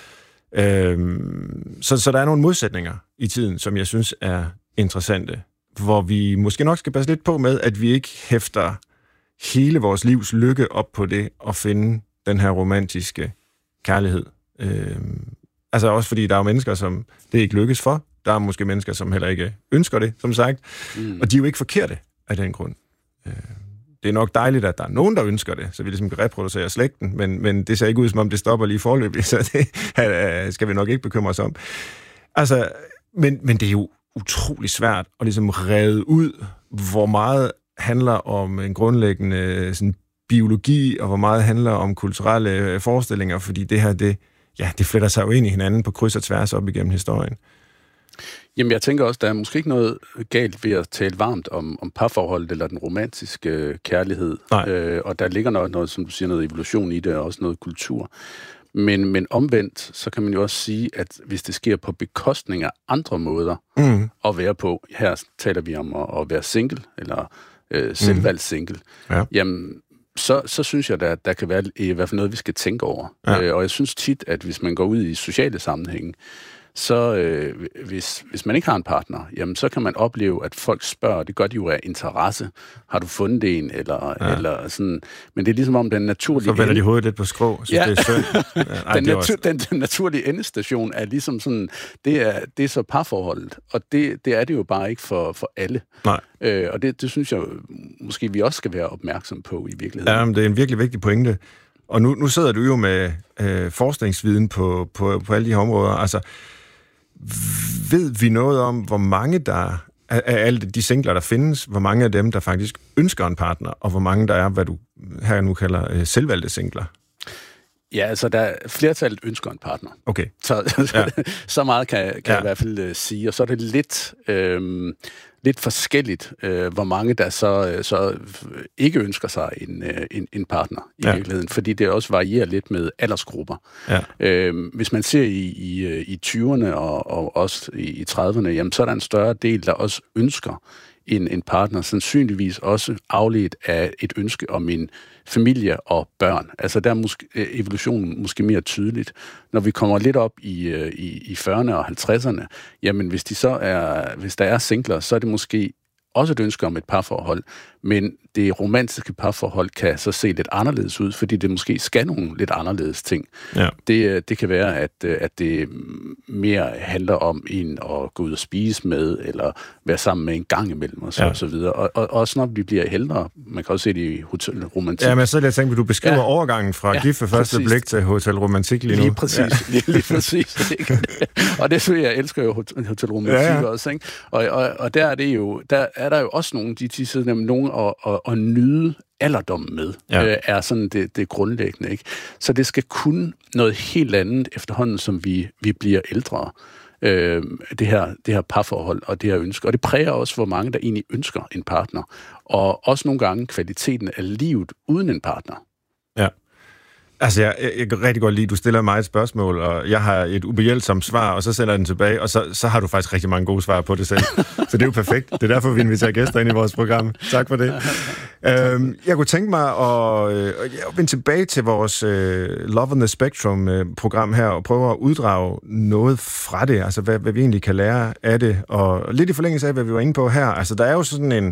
J: Øhm, så, så der er nogle modsætninger i tiden, som jeg synes er interessante, hvor vi måske nok skal passe lidt på med, at vi ikke hæfter hele vores livs lykke op på det at finde den her romantiske kærlighed. Øhm, altså også fordi der er jo mennesker, som det ikke lykkes for. Der er måske mennesker, som heller ikke ønsker det, som sagt. Mm. Og de er jo ikke forkerte af den grund. Øh, det er nok dejligt, at der er nogen, der ønsker det, så vi ligesom kan reproducere slægten, men, men det ser ikke ud, som om det stopper lige forløbig, så det skal vi nok ikke bekymre os om. Altså, men, men det er jo utrolig svært at ligesom redde ud, hvor meget handler om en grundlæggende sådan, biologi, og hvor meget handler om kulturelle forestillinger, fordi det her, det, ja, det fletter sig jo ind i hinanden på kryds og tværs op igennem historien.
I: Jamen, jeg tænker også, der er måske ikke noget galt ved at tale varmt om, om parforholdet eller den romantiske øh, kærlighed. Øh, og der ligger noget, noget, som du siger, noget evolution i det, og også noget kultur. Men, men omvendt, så kan man jo også sige, at hvis det sker på bekostning af andre måder mm. at være på, her taler vi om at, at være single, eller øh, selvvalgt single, mm. ja. jamen, så, så synes jeg, at der kan være i hvert fald noget, vi skal tænke over. Ja. Øh, og jeg synes tit, at hvis man går ud i sociale sammenhænge, så øh, hvis, hvis man ikke har en partner, jamen så kan man opleve, at folk spørger, det gør de jo af interesse. Har du fundet en? Eller, ja. eller sådan. Men det er ligesom om den naturlige...
J: Så vender de hovedet lidt på skrå, så ja. Det er synd. Ja, ej,
I: den,
J: det er
I: natu-
J: også...
I: den, den naturlige endestation er ligesom sådan, det er, det er så parforholdet. Og det, det er det jo bare ikke for, for alle.
J: Nej.
I: Øh, og det, det synes jeg måske, vi også skal være opmærksom på i virkeligheden.
J: Ja, men det er en virkelig vigtig pointe. Og nu, nu sidder du jo med øh, forskningsviden på, på, på alle de her områder. Altså, ved vi noget om, hvor mange der af alle de singler, der findes, hvor mange af dem, der faktisk ønsker en partner, og hvor mange der er, hvad du her nu kalder øh, selvvalgte singler?
I: Ja, altså der flertallet ønsker en partner.
J: Okay.
I: Så,
J: ja.
I: så meget kan, kan ja. jeg i hvert fald uh, sige. Og så er det lidt, øh, lidt forskelligt, øh, hvor mange der så, øh, så ikke ønsker sig en, øh, en, en partner i ja. virkeligheden, fordi det også varierer lidt med aldersgrupper. Ja. Øh, hvis man ser i, i, i tyverne og, og også i, i trediverne, jamen, så er der en større del, der også ønsker en, en partner, sandsynligvis også afledt af et ønske om en familie og børn. Altså der er måske, evolutionen måske mere tydeligt. Når vi kommer lidt op i, i, i fyrrerne og halvtredserne, jamen hvis, de så er, hvis der er singler, så er det måske også et ønske om et parforhold, men det romantiske parforhold kan så se lidt anderledes ud, fordi det måske skal nogle lidt anderledes ting. Ja. Det, det kan være, at, at det mere handler om en at gå ud og spise med, eller være sammen med en gang imellem, og så, ja. og så videre. Og, og også når vi bliver ældre, man kan også se det i Hotel Romantik.
J: Ja, men så er det, jeg tænker, at du beskriver ja. overgangen fra ja, gift ved første blik til Hotel Romantik lige nu.
I: Lige præcis, ja. lige, lige præcis. Og det synes jeg, jeg elsker jo Hotel Romantik ja, ja. også, ikke? Og, og, og der er det jo, der er der jo også nogle, de tisser nemlig nogen at, at, at nyde alderdommen med, ja. øh, er sådan det, det grundlæggende, ikke? Så det skal kunne noget helt andet efterhånden, som vi, vi bliver ældre. Øh, det, her, det her parforhold og det her ønske. Og det præger også, hvor mange der egentlig ønsker en partner. Og også nogle gange kvaliteten af livet uden en partner.
J: Ja. Altså, jeg, jeg kan rigtig godt lide, at du stiller mig et spørgsmål, og jeg har et ubehjælpsomt svar, og så sender jeg den tilbage, og så, så har du faktisk rigtig mange gode svar på det selv. Så det er jo perfekt. Det er derfor, vi inviterer gæster ind i vores program. Tak for det. øhm, jeg kunne tænke mig at øh, vende tilbage til vores øh, Love on the Spectrum-program her, og prøve at uddrage noget fra det, altså hvad, hvad vi egentlig kan lære af det, og lidt i forlængelse af, hvad vi var inde på her. Altså, der er jo sådan en,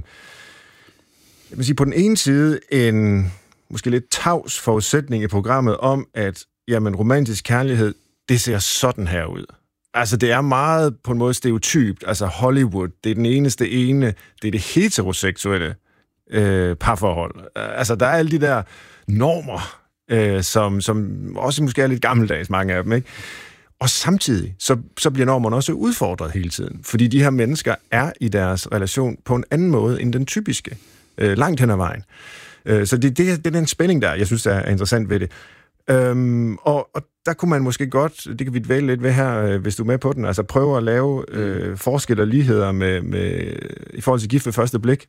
J: jeg vil sige, på den ene side en måske lidt tavs forudsætning i programmet om, at jamen, romantisk kærlighed, det ser sådan her ud. Altså, det er meget på en måde stereotypt. Altså, Hollywood, det er den eneste ene, det er det heteroseksuelle øh, parforhold. Altså, der er alle de der normer, øh, som, som også måske er lidt gammeldags, mange af dem, ikke? Og samtidig, så, så bliver normerne også udfordret hele tiden, fordi de her mennesker er i deres relation på en anden måde end den typiske, øh, langt hen ad vejen. Øh, så det, det, det er den spænding, der jeg synes, er interessant ved det. Øhm, og, og der kunne man måske godt, det kan vi dvæle lidt ved her, øh, hvis du er med på den, altså prøve at lave øh, forskel og ligheder med, med, i forhold til gift ved første blik.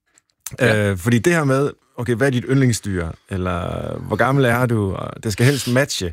J: Ja. Øh, fordi det her med, okay, hvad er dit yndlingsdyr, eller hvor gammel er du, og det skal helst matche.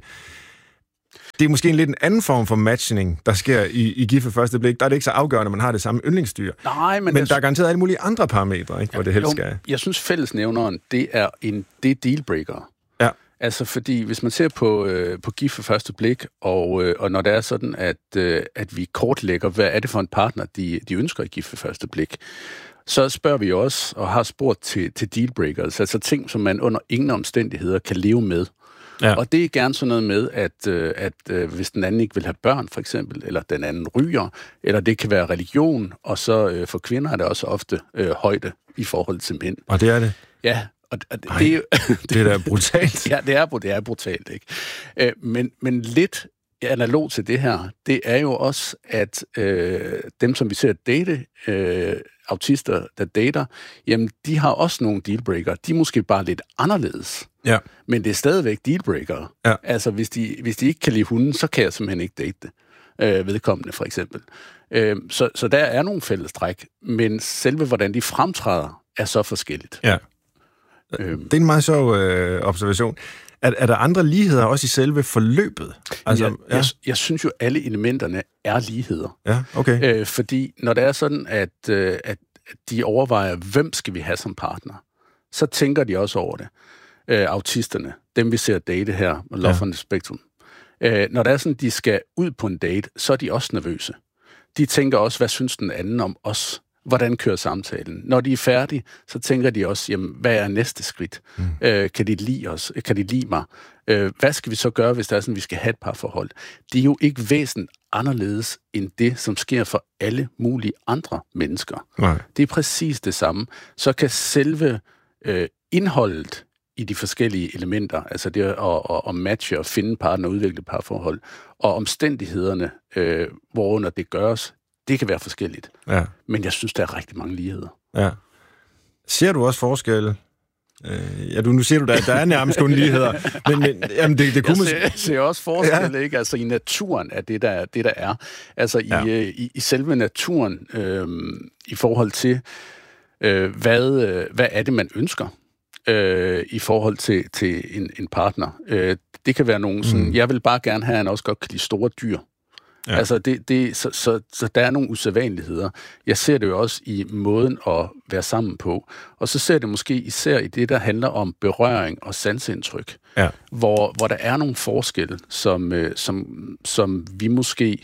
J: Det er måske en lidt en anden form for matching, der sker i, i gift ved første blik. Der er det ikke så afgørende, at man har det samme yndlingsdyr.
I: Nej, men,
J: men der er garanteret alle mulige andre parametre, ikke, hvor det helst skal.
I: Jeg synes, fællesnævneren, det er en det er dealbreaker.
J: Ja.
I: Altså, fordi hvis man ser på, øh, på gift ved første blik, og, øh, og når det er sådan, at, øh, at vi kortlægger, hvad er det for en partner, de, de ønsker i gift ved første blik, så spørger vi også, og har spurgt til, til dealbreakers, altså ting, som man under ingen omstændigheder kan leve med. Ja. Og det er gerne sådan noget med, at, øh, at øh, hvis den anden ikke vil have børn, for eksempel, eller den anden ryger, eller det kan være religion, og så øh, for kvinder er det også ofte øh, højde i forhold til mænd.
J: Og det er det?
I: Ja. Og det,
J: Ej,
I: det, er jo,
J: det, det er da brutalt.
I: Ja, det er, det er brutalt, ikke? Øh, men, men lidt analog til det her, det er jo også, at øh, dem, som vi ser date, øh, autister, der dater, jamen, de har også nogle dealbreaker. De er måske bare lidt anderledes.
J: Ja.
I: Men det er stadigvæk dealbreaker.
J: Ja.
I: Altså, hvis de, hvis de ikke kan lide hunden, så kan jeg simpelthen ikke date det. Øh, vedkommende, for eksempel. Øh, så, så der er nogle fællestræk, men selve, hvordan de fremtræder, er så forskelligt.
J: Ja. Det er en meget sjov øh, observation. Er, er der andre ligheder også i selve forløbet? Altså,
I: jeg,
J: ja.
I: jeg, jeg synes jo, at alle elementerne er ligheder.
J: Ja, okay.
I: Øh, fordi når det er sådan, at, øh, at de overvejer, hvem skal vi have som partner, så tænker de også over det. Øh, autisterne, dem vi ser date her, Love ja. on the Spectrum. Øh, når det er sådan, de skal ud på en date, så er de også nervøse. De tænker også, hvad synes den anden om os? Hvordan kører samtalen? Når de er færdige, så tænker de også, jamen, hvad er næste skridt? Mm. Øh, kan de lide os? Kan de lide mig? Øh, hvad skal vi så gøre, hvis det er sådan, vi skal have et parforhold? Det er jo ikke væsentligt anderledes end det, som sker for alle mulige andre mennesker.
J: Nej.
I: Det er præcis det samme. Så kan selve øh, indholdet i de forskellige elementer, altså det at, at, at matche og finde partner og udvikle parforhold, og omstændighederne, øh, hvorunder det gøres, det kan være forskelligt.
J: Ja.
I: Men jeg synes, der er rigtig mange ligheder.
J: Ja. Ser du også forskelle? Øh, ja, du, nu siger du, der, der er nærmest kun ligheder. Men, men jamen, det, det kunne
I: jeg ser, man... ser også forskelle, ja. Ikke? Altså i naturen er det, der, det, der er. Altså i, ja. øh, i, i selve naturen, øh, i forhold til, øh, hvad, øh, hvad er det, man ønsker øh, i forhold til, til en, en partner. Øh, det kan være nogen sådan, mm. jeg vil bare gerne have, at han også godt kan lide store dyr. Ja. Altså, det, det, så, så, så der er nogle usædvanligheder. Jeg ser det jo også i måden at være sammen på. Og så ser det måske især i det, der handler om berøring og sansindtryk.
J: Ja.
I: Hvor, hvor der er nogle forskelle, som, øh, som, som vi måske,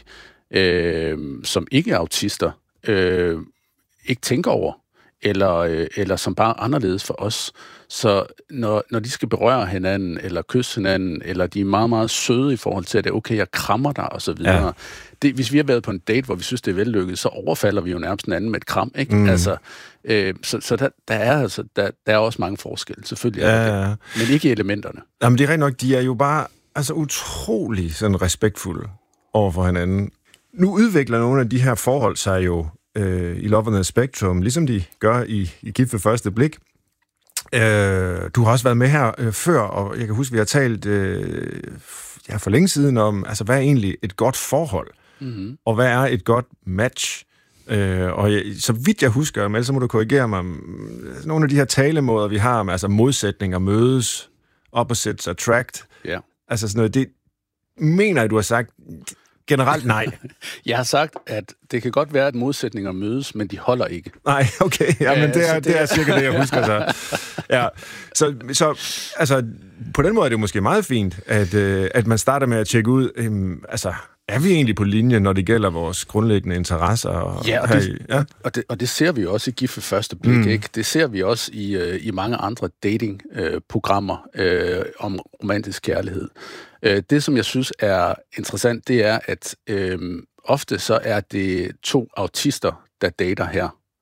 I: øh, som ikke-autister, øh, ikke tænker over. Eller, øh, eller som bare er anderledes for os. Så når, når de skal berøre hinanden, eller kysse hinanden, eller de er meget, meget søde i forhold til, at det er okay, jeg krammer dig, og så videre. Ja. Det, hvis vi har været på en date, hvor vi synes, det er vellykket, så overfalder vi jo nærmest den anden med et kram, ikke? Mm. Altså, øh, så så der, der, er, altså, der, der er også mange forskelle, selvfølgelig.
J: Ja, ja, ja.
I: Men ikke i elementerne.
J: Jamen, det er rent nok, de er jo bare altså, utrolig sådan respektfulde over for hinanden. Nu udvikler nogle af de her forhold sig jo øh, i Love on the Spectrum, ligesom de gør i, i Gift ved første blik. Øh, du har også været med her øh, før, og jeg kan huske, vi har talt øh, ja, for længe siden om, altså, hvad er egentlig et godt forhold? Mm-hmm. Og hvad er et godt match? Øh, og jeg, så vidt jeg husker, men ellers så må du korrigere mig, nogle af de her talemåder, vi har, med, altså modsætninger mødes, opposites attract,
I: yeah.
J: altså sådan noget, det mener jeg, du har sagt generelt nej.
I: Jeg har sagt, at det kan godt være, at modsætninger mødes, men de holder ikke.
J: Nej, okay. Ja, men
I: ja,
J: det, er,
I: det,
J: det er cirka det, jeg husker så. Ja. Så, så altså, på den måde er det måske meget fint, at, øh, at man starter med at tjekke ud, øh, altså, er vi egentlig på linje, når det gælder vores grundlæggende interesser? Og,
I: ja, og det, ja. Og, det, og det ser vi også i Gift ved første blik, mm. ikke? Det ser vi også i, øh, i mange andre dating-programmer øh, øh, om romantisk kærlighed. Øh, det, som jeg synes er interessant, det er, at øh, ofte så er det to autister, der dater her.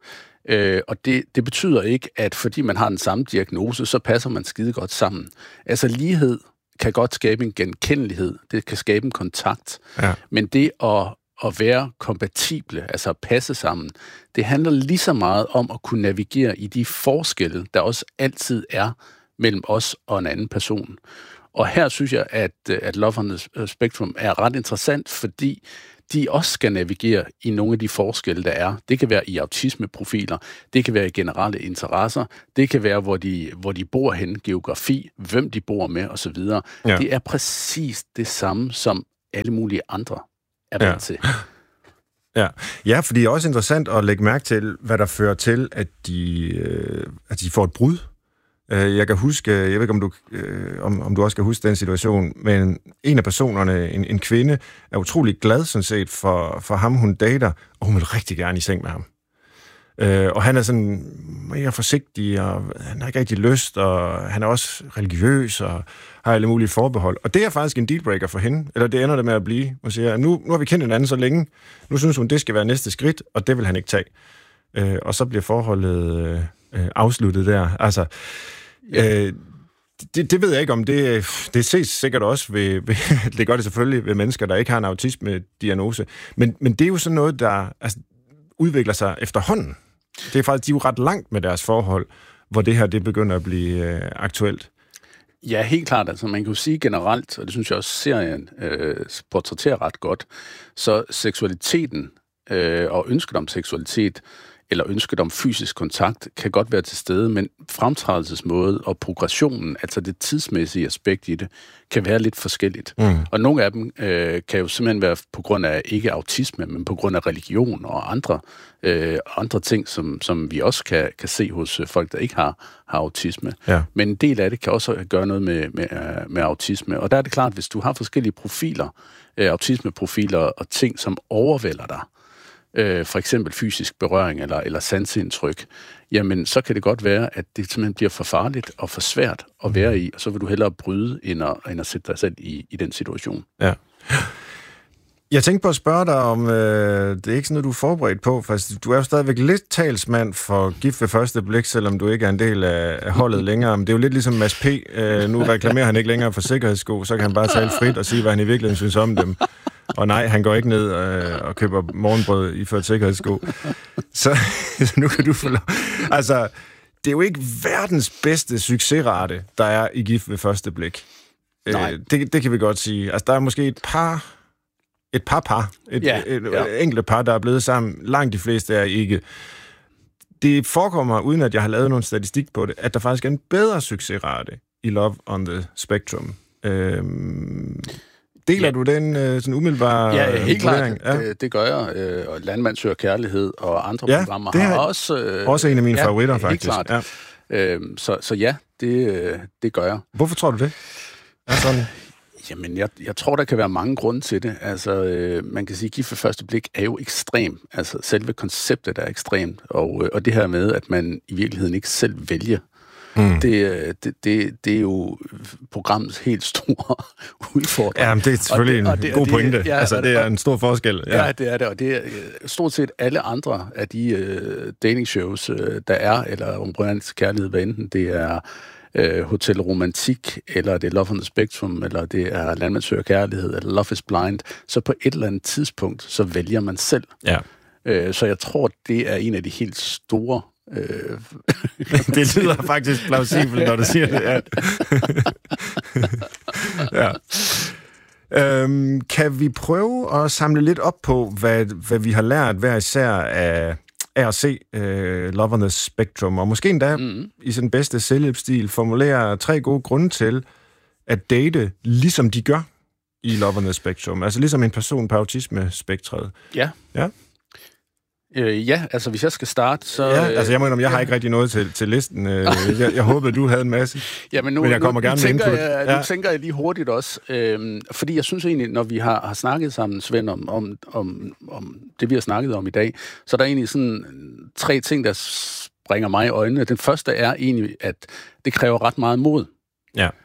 I: Øh, og det, det betyder ikke, at fordi man har den samme diagnose, så passer man skide godt sammen. Altså lighed kan godt skabe en genkendelighed, det kan skabe en kontakt, ja. Men det at, at være kompatible, altså at passe sammen, det handler lige så meget om at kunne navigere i de forskelle, der også altid er mellem os og en anden person. Og her synes jeg, at, at Love on the Spectrum er ret interessant, fordi de også skal navigere i nogle af de forskelle, der er. Det kan være i autismeprofiler, det kan være i generelle interesser, det kan være, hvor de, hvor de bor hen, geografi, hvem de bor med osv. Ja. Det er præcis det samme, som alle mulige andre er vant ja. til.
J: Ja. ja, fordi det er også interessant at lægge mærke til, hvad der fører til, at de, øh, at de får et brud. Jeg kan huske, jeg ved ikke, om du, øh, om, om du også kan huske den situation, men en af personerne, en, en kvinde, er utrolig glad sådan set for, for ham, hun dater, og hun vil rigtig gerne i seng med ham. Øh, og han er sådan mere forsigtig, og han har ikke rigtig lyst, og han er også religiøs, og har alle mulige forbehold. Og det er faktisk en dealbreaker for hende, eller det ender det med at blive. Hun siger, nu, nu har vi kendt hinanden så længe, nu synes hun, det skal være næste skridt, og det vil han ikke tage. Øh, og så bliver forholdet øh, afsluttet der. Altså, Øh, det, det ved jeg ikke om. Det, det ses sikkert også ved, ved... Det gør det selvfølgelig ved mennesker, der ikke har en autisme-diagnose. Men, men det er jo sådan noget, der altså, udvikler sig efterhånden. Det er faktisk, de er jo ret langt med deres forhold, hvor det her det begynder at blive øh, aktuelt.
I: Ja, helt klart. Altså, man kan jo sige generelt, og det synes jeg også serien øh, portrætterer ret godt, så seksualiteten øh, og ønsket om seksualitet eller ønsket om fysisk kontakt, kan godt være til stede, men fremtrædelsesmåde og progressionen, altså det tidsmæssige aspekt i det, kan være lidt forskelligt. Mm. Og nogle af dem øh, kan jo simpelthen være på grund af ikke autisme, men på grund af religion og andre, øh, andre ting, som, som vi også kan, kan se hos folk, der ikke har, har autisme. Ja. Men en del af det kan også gøre noget med, med, med autisme. Og der er det klart, hvis du har forskellige profiler, øh, autismeprofiler og ting, som overvælder dig, Øh, for eksempel fysisk berøring eller, eller sanseindtryk, jamen så kan det godt være, at det simpelthen bliver for farligt og for svært at være i, og så vil du hellere bryde, end at, end at sætte dig selv i, i den situation.
J: Ja. Jeg tænkte på at spørge dig om, øh, det er ikke sådan noget, du er forberedt på, for du er jo stadigvæk lidt talsmand for Gift ved første blik, selvom du ikke er en del af, af holdet længere. Men det er jo lidt ligesom Mads P. Øh, nu reklamerer han ikke længere for sikkerhedssko, så kan han bare tale frit og sige, hvad han i virkeligheden synes om dem. Og nej, han går ikke ned øh, og køber morgenbrød i ført sikkerhedssko. Så, så nu kan du få lov. Altså, det er jo ikke verdens bedste succesrate, der er i Gift ved første blik. Øh, det, det kan vi godt sige. Altså, der er måske et par... Et par par, et, ja, et, et ja. enkelte par, der er blevet sammen. Langt de fleste er ikke. Det forekommer, uden at jeg har lavet nogen statistik på det, at der faktisk er en bedre succesrate i Love on the Spectrum. Øhm, deler ja. du den øh, sådan umiddelbare
I: Ja, helt
J: vurdering?
I: klart. Ja. Det, det gør jeg. Øh, og Landmand søger kærlighed og andre
J: ja,
I: programmer
J: det
I: har også... Øh,
J: også en af mine
I: ja,
J: favoritter, faktisk.
I: Helt klart. Ja. Øhm, så, så ja, det, det gør jeg.
J: Hvorfor tror du det? Er sådan...
I: Jamen, jeg, jeg tror, der kan være mange grunde til det. Altså, øh, man kan sige, at Gift ved første blik er jo ekstrem. Altså, selve konceptet er ekstremt. Og, øh, og det her med, at man i virkeligheden ikke selv vælger, mm. det, det, det, det er jo programmets helt store udfordring.
J: Ja, men det er selvfølgelig det, en det, god pointe. Det, ja, altså, det er en stor forskel.
I: Ja. ja, det er det. Og det er stort set alle andre af de uh, dating-shows, uh, der er, eller om Brøndens kærlighed, hvad enten det er Hotel Romantik, eller det er Love on the Spectrum, eller det er Landmand søger kærlighed, eller Love is Blind, så på et eller andet tidspunkt, så vælger man selv.
J: Ja.
I: Øh, så jeg tror, det er en af de helt store... Øh...
J: det lyder faktisk plausibelt, når du siger det. Ja. ja. Øhm, kan vi prøve at samle lidt op på, hvad, hvad vi har lært hver især af... af at se uh, Love on the Spectrum, og måske endda mm. i sin bedste selvhjælpsstil formulere tre gode grunde til at date, ligesom de gør i Love on the Spectrum. Altså ligesom en person på autisme-spektret.
I: Ja.
J: Ja.
I: Øh, ja, altså hvis jeg skal starte, så...
J: Ja, altså jeg mener, jeg har ikke rigtig noget til, til listen. Jeg, jeg håbede, du havde en masse.
I: Ja, men nu,
J: men jeg kommer
I: nu,
J: gerne
I: nu, tænker
J: med
I: jeg,
J: ja.
I: nu tænker jeg lige hurtigt også, øhm, fordi jeg synes egentlig, når vi har, har snakket sammen, Svend, om, om, om, om det, vi har snakket om i dag, så er der egentlig sådan tre ting, der springer mig i øjnene. Den første er egentlig, at det kræver ret meget mod.
J: Ja.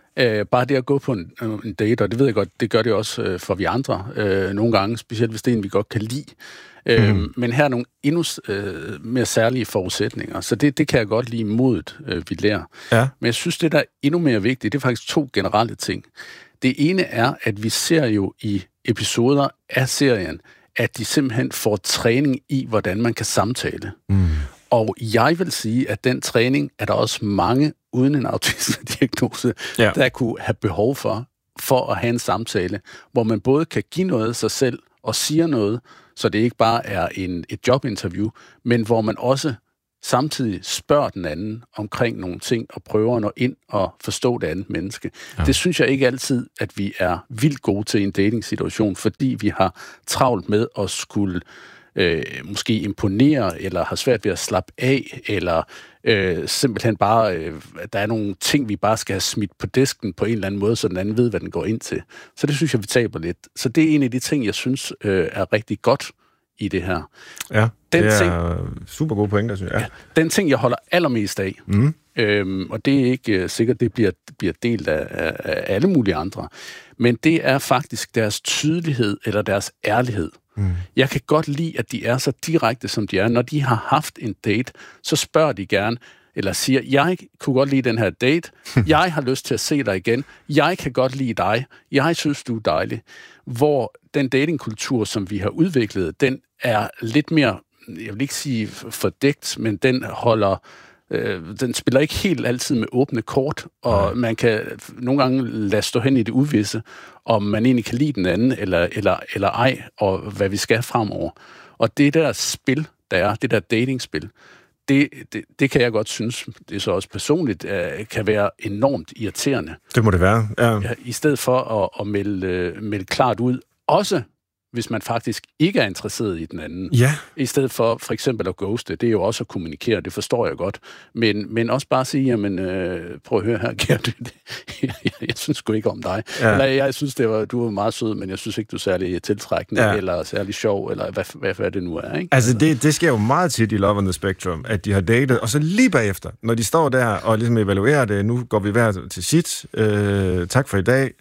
I: Øh, bare det at gå på en, en date, og det ved jeg godt, det gør det også øh, for vi andre øh, nogle gange, specielt hvis det er en, vi godt kan lide. Øh, mm. Men her er nogle endnu øh, mere særlige forudsætninger, så det, det kan jeg godt lide modet, øh, vi lærer.
J: Ja.
I: Men jeg synes, det der er endnu mere vigtigt, det er faktisk to generelle ting. Det ene er, at vi ser jo i episoder af serien, at de simpelthen får træning i, hvordan man kan samtale. Mm. Og jeg vil sige, at den træning er der også mange uden en autisme-diagnose, ja. der kunne have behov for, for at have en samtale, hvor man både kan give noget af sig selv og siger noget, så det ikke bare er en, et jobinterview, men hvor man også samtidig spørger den anden omkring nogle ting og prøver at nå ind og forstå det andet menneske. Ja. Det synes jeg ikke altid, at vi er vildt gode til i en dating-situation, fordi vi har travlt med at skulle øh, måske imponere, eller har svært ved at slappe af, eller øh, simpelthen bare, øh, der er nogle ting, vi bare skal have smidt på disken på en eller anden måde, så den anden ved, hvad den går ind til. Så det synes jeg, vi taber lidt. Så det er en af de ting, jeg synes øh, er rigtig godt i det her.
J: Ja,
I: den
J: det er
I: ting,
J: super gode pointer, synes jeg. Ja.
I: Ja, den ting, jeg holder allermest af, mm. øhm, og det er ikke uh, sikkert, det bliver, bliver delt af, af, af alle mulige andre, men det er faktisk deres tydelighed eller deres ærlighed. Mm. Jeg kan godt lide, at de er så direkte, som de er. Når de har haft en date, så spørger de gerne, eller siger, jeg kunne godt lide den her date, jeg har lyst til at se dig igen, jeg kan godt lide dig, jeg synes, du er dejlig. Hvor den datingkultur, som vi har udviklet, den er lidt mere, jeg vil ikke sige fordækt, men den holder, øh, den spiller ikke helt altid med åbne kort, og Nej. man kan nogle gange lade stå hen i det uvisse, om man egentlig kan lide den anden, eller, eller, eller ej, og hvad vi skal fremover. Og det der spil, der er, det der datingspil, Det, det, det kan jeg godt synes, det er så også personligt, uh, kan være enormt irriterende.
J: Det må det være, ja.
I: Ja, i stedet for at, at melde, uh, melde klart ud, også hvis man faktisk ikke er interesseret i den anden.
J: Ja.
I: I stedet for for eksempel at ghoste, det er jo også at kommunikere, det forstår jeg godt. Men, men også bare sige, jamen, øh, prøv at høre her, Gert, jeg, jeg, jeg synes sgu ikke om dig. Ja. Eller jeg synes, det var, du var meget sød, men jeg synes ikke, du er særlig tiltrækkende, ja. eller særlig sjov, eller hvad, hvad, hvad det nu er. Ikke?
J: Altså, det, det sker jo meget tit i Love on the Spectrum, at de har datet, og så lige bagefter, når de står der og ligesom evaluerer det, nu går vi hver til sit, øh, tak for i dag,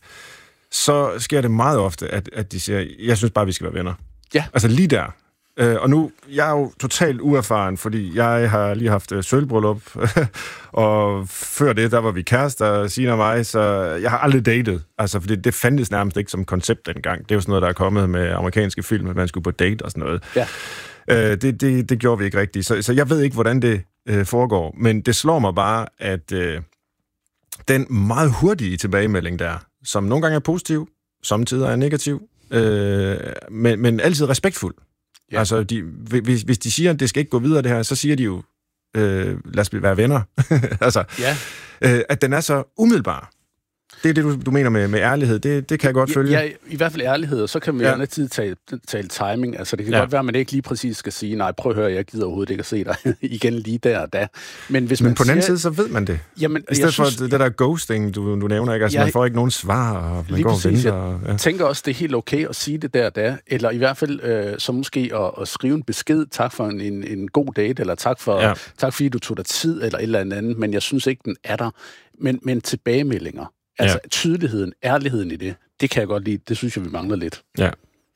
J: så sker det meget ofte, at, at de siger, jeg synes bare, vi skal være venner.
I: Ja.
J: Altså lige der. Øh, og nu, jeg er jo totalt uerfaren, fordi jeg har lige haft øh, sølvbryllup, og før det, der var vi kærester, Signe og mig, så jeg har aldrig datet. Altså, for det, det fandtes nærmest ikke som koncept dengang. Det er jo sådan noget, der er kommet med amerikanske film, at man skulle på date og sådan noget.
I: Ja.
J: Øh, det, det, det gjorde vi ikke rigtigt. Så, så jeg ved ikke, hvordan det øh, foregår, men det slår mig bare, at øh, den meget hurtige tilbagemelding der, som nogle gange er positiv, samtidig er negativ, øh, men, men altid respektfuld. Ja. Altså, de, hvis, hvis de siger, at det skal ikke gå videre det her, så siger de jo, øh, lad os være venner. altså,
I: ja.
J: øh, at den er så umiddelbar. Det er det, du, du mener med, med ærlighed. Det, det kan jeg godt følge.
I: Ja, i hvert fald ærlighed, og så kan vi ja. altid tale, tale timing. Altså, det kan ja. godt være, at man ikke lige præcis skal sige, nej, prøv at høre, jeg gider overhovedet ikke at se dig igen lige der og da. Men, hvis
J: Men
I: man
J: på den anden
I: siger,
J: side, så ved man det.
I: Jamen,
J: I stedet
I: synes,
J: for det, det der ghosting, du, du nævner, ikke? Altså, jeg, man får ikke nogen svar, og man går og venter. Og, ja.
I: Jeg tænker også, det er helt okay at sige det der og da, eller i hvert fald øh, så måske at, at skrive en besked, tak for en, en, en god date, eller tak, for, ja. tak fordi du tog dig tid, eller et eller andet, men jeg synes ikke, den er der. Men, men tilbagemeldinger, altså ja. tydeligheden, ærligheden i det, det kan jeg godt lide. Det synes jeg, vi mangler lidt.
J: Ja.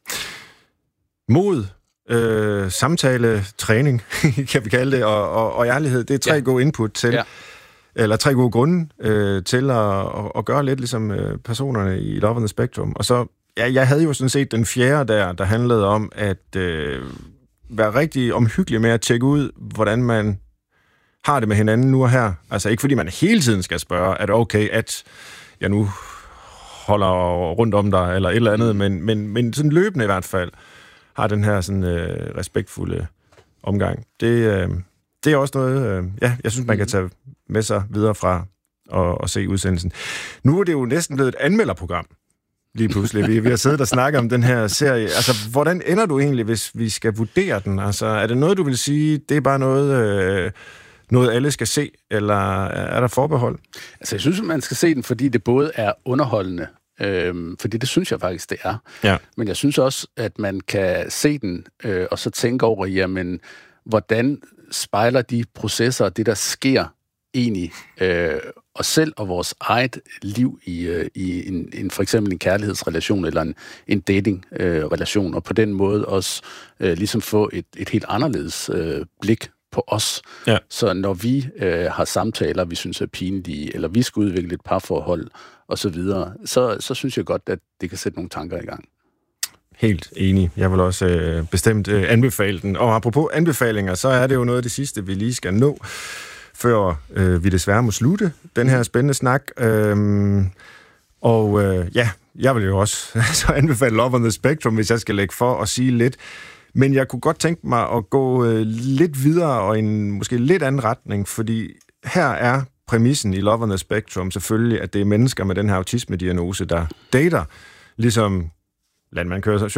J: Mod, øh, samtale, træning, kan vi kalde det, og, og, og ærlighed, det er tre ja. gode input til, ja. eller tre gode grunde øh, til at, at, at gøre lidt ligesom øh, personerne i Love on the Spectrum. Og så, ja, jeg havde jo sådan set den fjerde der, der handlede om at øh, være rigtig omhyggelig med at tjekke ud, hvordan man har det med hinanden nu og her. Altså ikke fordi man hele tiden skal spørge, er det okay, at jeg nu holder rundt om dig, eller et eller andet, men, men, men sådan løbende i hvert fald, har den her sådan øh, respektfulde omgang. Det, øh, det er også noget, øh, ja, jeg synes, man kan tage med sig videre fra og, og se udsendelsen. Nu er det jo næsten blevet et anmelderprogram, lige pludselig. Vi, vi har siddet og snakket om den her serie. Altså, hvordan ender du egentlig, hvis vi skal vurdere den? Altså, er det noget, du vil sige, det er bare noget... Øh, noget alle skal se, eller er der forbehold?
I: Altså, jeg synes, man skal se den, fordi det både er underholdende, øhm, fordi det synes jeg faktisk, det er.
J: Ja.
I: Men jeg synes også, at man kan se den, øh, og så tænke over, jamen, hvordan spejler de processer, det der sker egentlig øh, os selv og vores eget liv i, øh, i en, en, for eksempel en kærlighedsrelation eller en, en datingrelation, øh, og på den måde også øh, ligesom få et, et helt anderledes øh, blik på os. Ja. Så når vi øh, har samtaler, vi synes er pinlige, eller vi skal udvikle et parforhold og så videre, så, så synes jeg godt, at det kan sætte nogle tanker i gang.
J: Helt enig. Jeg vil også øh, bestemt øh, anbefale den. Og apropos anbefalinger, så er det jo noget af det sidste, vi lige skal nå, før øh, vi desværre må slutte den her spændende snak. Øhm, og øh, ja, jeg vil jo også så anbefale Love on the Spectrum, hvis jeg skal lægge for at sige lidt. Men jeg kunne godt tænke mig at gå øh, lidt videre og i en måske lidt anden retning, fordi her er præmissen i Love on the Spectrum selvfølgelig, at det er mennesker med den her autisme-diagnose, der dater, ligesom landmand kører